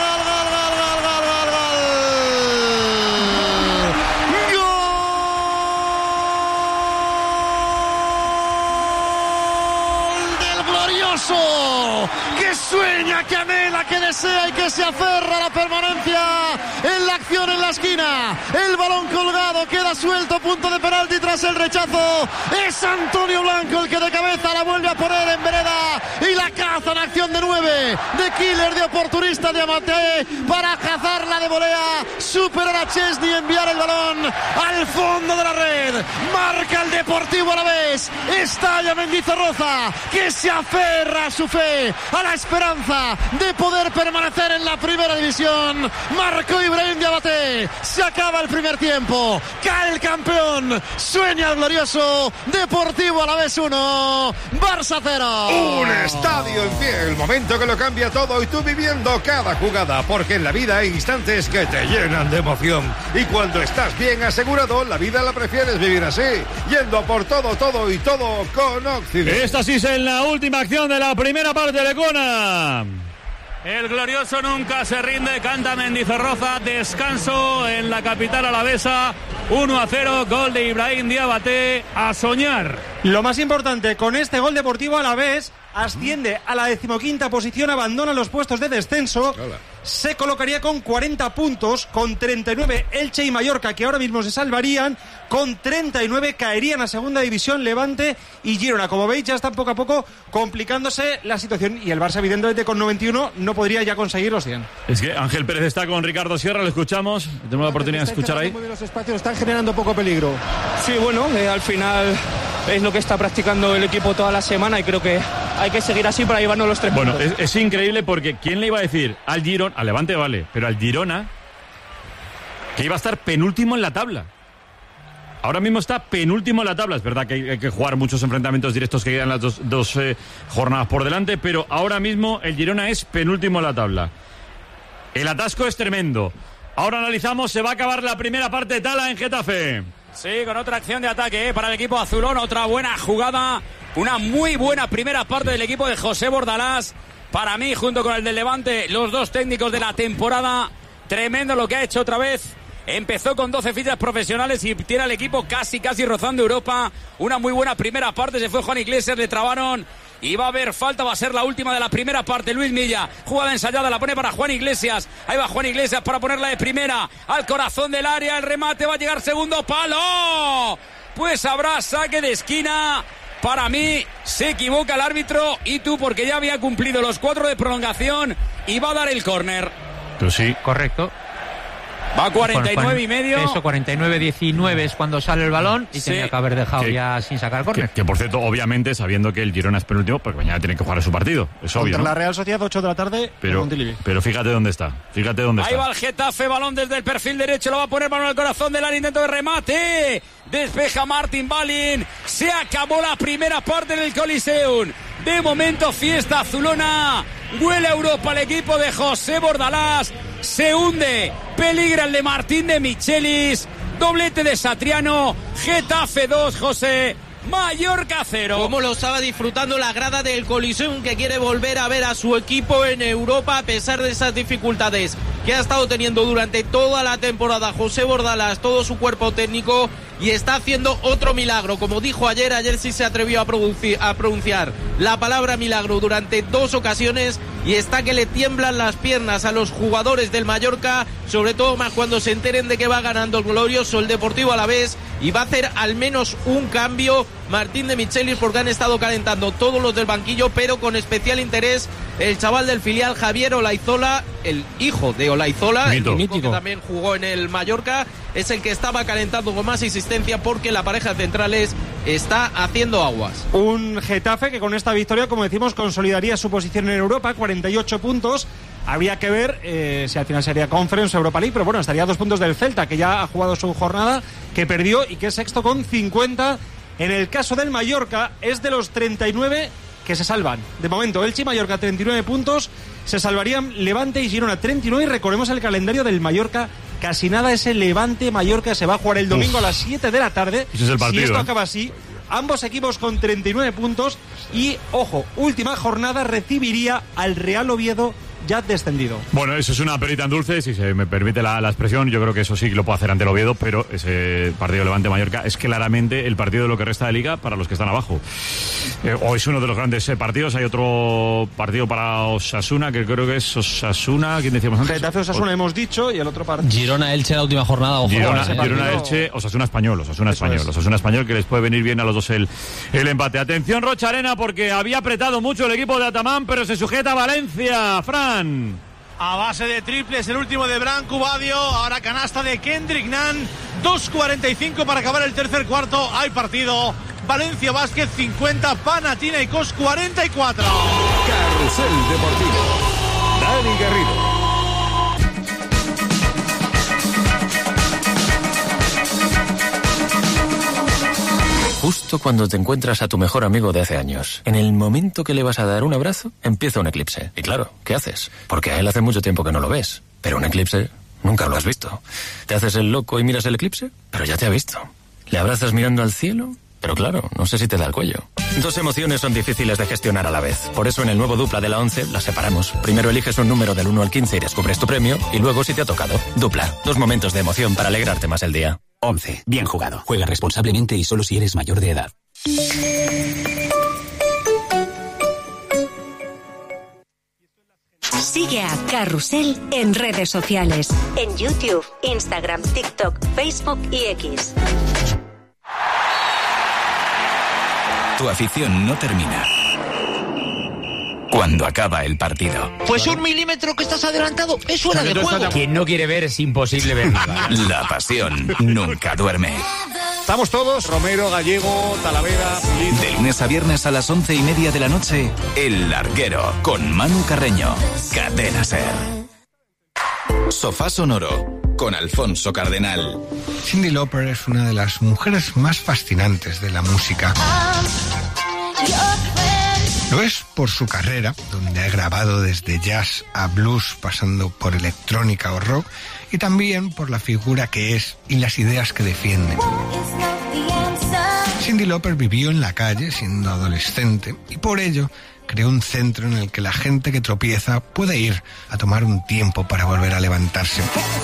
Que sueña, que anhela, que desea y que se aferra a la permanencia en la acción en la esquina. El balón colgado, queda suelto, punto de penalti tras el rechazo. Es Antonio Blanco el que de cabeza la vuelve a poner en vereda y la caza en acción de 9, de killer, de oportunista Diamante para cazarla de volea, superar a Chesney, enviar el balón al fondo de la red. Marca el Deportivo Alavés, estalla Mendizorroza, que se aferra a su fe, a la esperanza de poder permanecer en la primera división. Marcó Ibrahim Diabaté, se acaba el primer tiempo, cae el campeón, sueña el glorioso Deportivo Alavés 1, Barça 0. Un estadio en pie, el momento que lo cambia todo y tú viviendo cada jugada, porque en la vida hay instantes que te llenan de emoción y cuando estás bien asegurado, la vida la prefieres vivir así, yendo a por todo y todo con Occident. Esta sí es en la última acción de la primera parte de Lecona. El glorioso nunca se rinde, canta Mendizorroza. Descanso en la capital alavesa. 1-0, gol de Ibrahim Diabaté. A soñar. Lo más importante, con este gol Deportivo Alavés asciende a la 15ª posición, abandona los puestos de descenso. Se colocaría con 40 puntos, con 39 Elche y Mallorca, que ahora mismo se salvarían. Con 39 caerían a segunda división Levante y Girona. Como veis, ya están poco a poco complicándose la situación, y el Barça, evidentemente, con 91 no podría ya conseguir los 100. Es que Ángel Pérez está con Ricardo Sierra, lo escuchamos, tenemos la oportunidad de escuchar ahí. Los espacios están generando poco peligro. Sí, bueno, al final es lo que está practicando el equipo toda la semana y creo que hay que seguir así para llevarnos los 3 puntos. Bueno, es increíble porque ¿quién le iba a decir al Girona, al Levante vale, pero al Girona, que iba a estar penúltimo en la tabla? Ahora mismo está penúltimo en la tabla. Es verdad que hay que jugar muchos enfrentamientos directos que quedan las dos jornadas por delante, pero ahora mismo el Girona es penúltimo en la tabla. El atasco es tremendo. Ahora analizamos, se va a acabar la primera parte de Tala en Getafe. Sí, con otra acción de ataque para el equipo azulón, otra buena jugada, una muy buena primera parte del equipo de José Bordalás. Para mí, junto con el del Levante, los dos técnicos de la temporada. Tremendo lo que ha hecho otra vez. Empezó con 12 fichas profesionales y tiene al equipo casi rozando Europa. Una muy buena primera parte, se fue Juan Iglesias, le trabaron. Y va a haber falta, va a ser la última de la primera parte. Luis Milla, jugada ensayada, la pone para Juan Iglesias. Ahí va Juan Iglesias para ponerla de primera al corazón del área. El remate va a llegar segundo palo. Pues habrá saque de esquina. Para mí se equivoca el árbitro y tú, porque ya había cumplido los 4 de prolongación y va a dar el córner. Pues sí. Correcto. Va a 49 y medio. Eso, 49-19 es cuando sale el balón y Sí. tenía que haber dejado ya sin sacar córner. Que por cierto, obviamente, sabiendo que el Girona es penúltimo, pues mañana tiene que jugar su partido. Es obvio, Contra ¿no? la Real Sociedad, 8 de la tarde, en Montilivi. Pero fíjate dónde está. Fíjate dónde Ahí está. va el Getafe, balón desde el perfil derecho, lo va a poner balón al corazón del área, intento de remate. Despeja Martin Balin. Se acabó la primera parte del Coliseum. De momento, fiesta azulona. Huele a Europa el equipo de José Bordalás. Se hunde. Peligra el de Martín de Michelis. Doblete de Satriano. Getafe 2, José. Mallorca 0. Como lo estaba disfrutando la grada del Coliseum, que quiere volver a ver a su equipo en Europa a pesar de esas dificultades que ha estado teniendo durante toda la temporada José Bordalás, todo su cuerpo técnico, y está haciendo otro milagro. Como dijo ayer sí se atrevió a pronunciar la palabra milagro durante 2 ocasiones, y está que le tiemblan las piernas a los jugadores del Mallorca, sobre todo más cuando se enteren de que va ganando el glorioso el Deportivo Alavés, y va a hacer al menos un cambio Martín de Michelis, porque han estado calentando todos los del banquillo, pero con especial interés el chaval del filial Javier Olaizola, el hijo de Olaizola, el único que también jugó en el Mallorca, es el que estaba calentando con más insistencia, porque la pareja de centrales está haciendo aguas. Un Getafe que con esta victoria, como decimos, consolidaría su posición en Europa, 48 puntos. Habría que ver si al final sería Conference o Europa League, pero bueno, estaría a 2 puntos del Celta, que ya ha jugado su jornada, que perdió y que es sexto con 50. En el caso del Mallorca, es de los 39 que se salvan. De momento, Elche y Mallorca 39 puntos, se salvarían Levante y Girona 39, y recordemos el calendario del Mallorca, casi nada, ese Levante-Mallorca se va a jugar el domingo a las 7 de la tarde. Ese es el partido, si esto acaba así, ambos equipos con 39 puntos y, ojo, última jornada recibiría al Real Oviedo, ya descendido. Bueno, eso es una perita en dulce, si se me permite la expresión. Yo creo que eso sí que lo puede hacer ante el Oviedo, pero ese partido Levante-Mallorca es claramente el partido de lo que resta de Liga para los que están abajo. O es uno de los grandes partidos. Hay otro partido para Osasuna, que creo que es Osasuna, ¿quién decíamos antes? Getafe-Osasuna hemos dicho, y el otro partido... Girona-Elche la última jornada. Ojo, Girona-Elche, Osasuna-Español, Osasuna-Español, que les puede venir bien a los dos el empate. Atención, Rocha Arena, porque había apretado mucho el equipo de Atamán, pero se sujeta a Valencia. Fran. A base de triples, el último de Branco Badio, ahora canasta de Kendrick Nunn, 2:45 para acabar el tercer cuarto, hay partido. Valencia Basket 50, Panathinaikos 44. Carrusel Deportivo. Dani Garrido. Justo cuando te encuentras a tu mejor amigo de hace años, en el momento que le vas a dar un abrazo, empieza un eclipse. Y claro, ¿qué haces? Porque a él hace mucho tiempo que no lo ves. Pero un eclipse nunca lo has visto. ¿Te haces el loco y miras el eclipse? Pero ya te ha visto. ¿Le abrazas mirando al cielo? Pero claro, no sé si te da el cuello. Dos emociones son difíciles de gestionar a la vez. Por eso en el nuevo Dupla de la 11 las separamos. Primero eliges un número del 1 al 15 y descubres tu premio, y luego si te ha tocado. Dupla, 2 momentos de emoción para alegrarte más el día. 11. Bien jugado. Juega responsablemente y solo si eres mayor de edad. Sigue a Carrusel en redes sociales. En YouTube, Instagram, TikTok, Facebook y X. Tu afición no termina cuando acaba el partido. Pues 1 milímetro que estás adelantado, es fuera de juego. Quien no quiere ver es imposible ver nada. La pasión nunca duerme. Estamos todos, Romero, Gallego, Talavera, Pulido. De lunes a viernes a las 11:30 de la noche, El Larguero, con Manu Carreño. Cadena SER. Sofá Sonoro, con Alfonso Cardenal. Cyndi Lauper es una de las mujeres más fascinantes de la música. Lo es por su carrera, donde ha grabado desde jazz a blues, pasando por electrónica o rock, y también por la figura que es y las ideas que defiende. Cyndi Lauper vivió en la calle siendo adolescente y por ello creó un centro en el que la gente que tropieza puede ir a tomar un tiempo para volver a levantarse.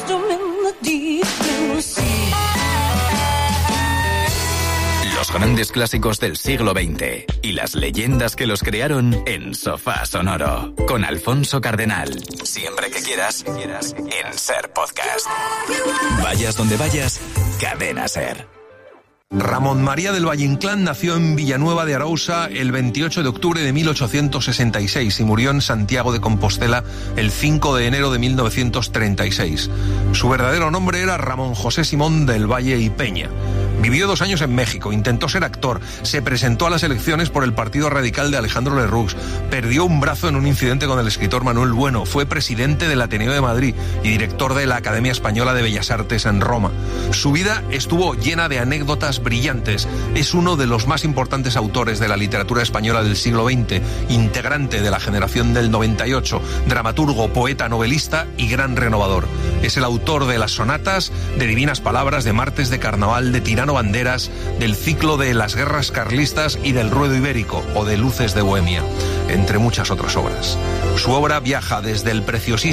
Los grandes clásicos del siglo XX y las leyendas que los crearon en Sofá Sonoro, con Alfonso Cardenal. Siempre que quieras, en SER Podcast. Vayas donde vayas, Cadena SER. Ramón María del Valle Inclán nació en Villanueva de Arousa el 28 de octubre de 1866 y murió en Santiago de Compostela el 5 de enero de 1936. Su verdadero nombre era Ramón José Simón del Valle y Peña. Vivió 2 años en México, intentó ser actor, se presentó a las elecciones por el Partido Radical de Alejandro Lerroux, perdió un brazo en un incidente con el escritor Manuel Bueno, fue presidente del Ateneo de Madrid y director de la Academia Española de Bellas Artes en Roma. Su vida estuvo llena de anécdotas brillantes. Es uno de los más importantes autores de la literatura española del siglo XX, integrante de la generación del 98, dramaturgo, poeta, novelista y gran renovador. Es el autor de las sonatas, de Divinas Palabras, de Martes de Carnaval, de Tirano Banderas, del ciclo de Las Guerras Carlistas y del Ruedo Ibérico o de Luces de Bohemia, entre muchas otras obras. Su obra viaja desde el preciosísimo